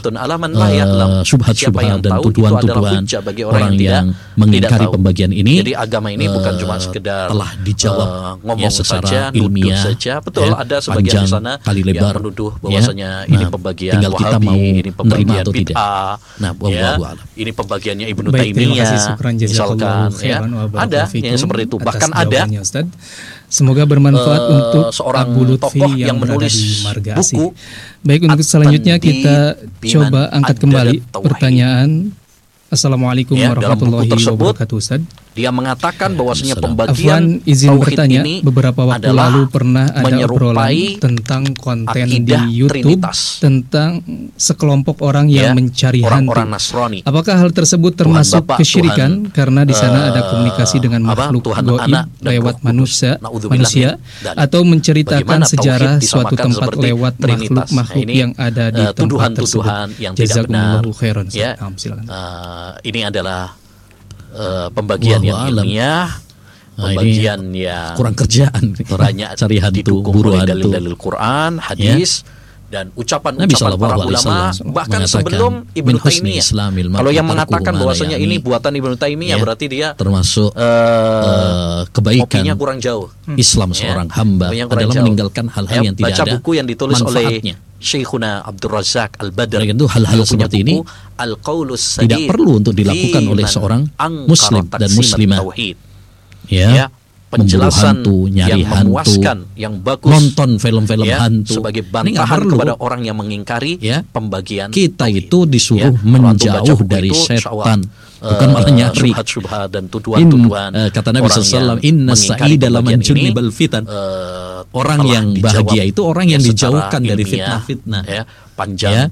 syubhat-syubhat dan tuduhan-tuduhan orang yang mengingkari pembagian ini. Jadi agama ini bukan cuma sekedar telah dijawab ngomong secara saja, ilmiah saja. Betul, ada sebagian di sana kali lebar, yang menuduh bahwasanya ini pembagian tinggal kita mau Wahabi, ini pembagian atau tidak. bid'ah. Nah, ini pembagiannya Ibnu Baik, Taimiyah. Misalkan ada yang seperti itu. Bahkan ada semoga bermanfaat untuk seorang Abu Lutfi tokoh yang menulis berada di Marga buku. Baik, untuk selanjutnya kita coba angkat kembali pertanyaan. Assalamualaikum warahmatullahi wabarakatuh, Ustaz. Dia mengatakan bahwasanya pembagian izin tauhid bertanya, ini beberapa waktu lalu pernah ada obrolan tentang konten di YouTube Trinitas, tentang sekelompok orang yang mencari orang-orang hantu. Nasrani. Apakah hal tersebut termasuk Tuhan Bapa, kesyirikan karena di sana ada komunikasi dengan makhluk Tuhan gaib Anak dan lewat Roh Kudus. manusia atau menceritakan Bagaimana sejarah tauhid suatu disamakan tempat seperti lewat Trinitas. makhluk Nah, ini, yang ada di tempat tersebut. tuduhan-tuduhan yang tidak benar. Jazakumullahu khairan. Ya, Silakan. ini adalah pembagian yang ilmiah, pembagian yang kurang kerjaan banyak cari hantu, didukung buru oleh hantu. dalil-dalil Quran, hadis, dan ucapan-ucapan para ulama, bahkan sebelum Ibnu Taimiyah. Kalau yang mengatakan bahwasanya ini buatan Ibnu Taimiyah, berarti dia termasuk kebaikan kopinya kurang jauh. Islam seorang hamba adalah meninggalkan hal-hal yang tidak baca ada buku yang ditulis manfaatnya. oleh Syekhuna Abdul Razak Al-Badr. Itu hal-hal seperti ini tidak perlu untuk dilakukan oleh seorang muslim dan muslimah. Ya, penjelasan hantu, nyari yang memuaskan, yang bagus, nonton film-film hantu sebagai bantahan kepada orang yang mengingkari pembagian kita itu disuruh menjauh dari setan, bukan malah nyari syubhat dan tuduhan-tuduhan. Kata Nabi SAW, inna sa'ida laman junibal fitan. Orang yang bahagia itu orang yang dijauhkan dari fitnah-fitnah. Panjang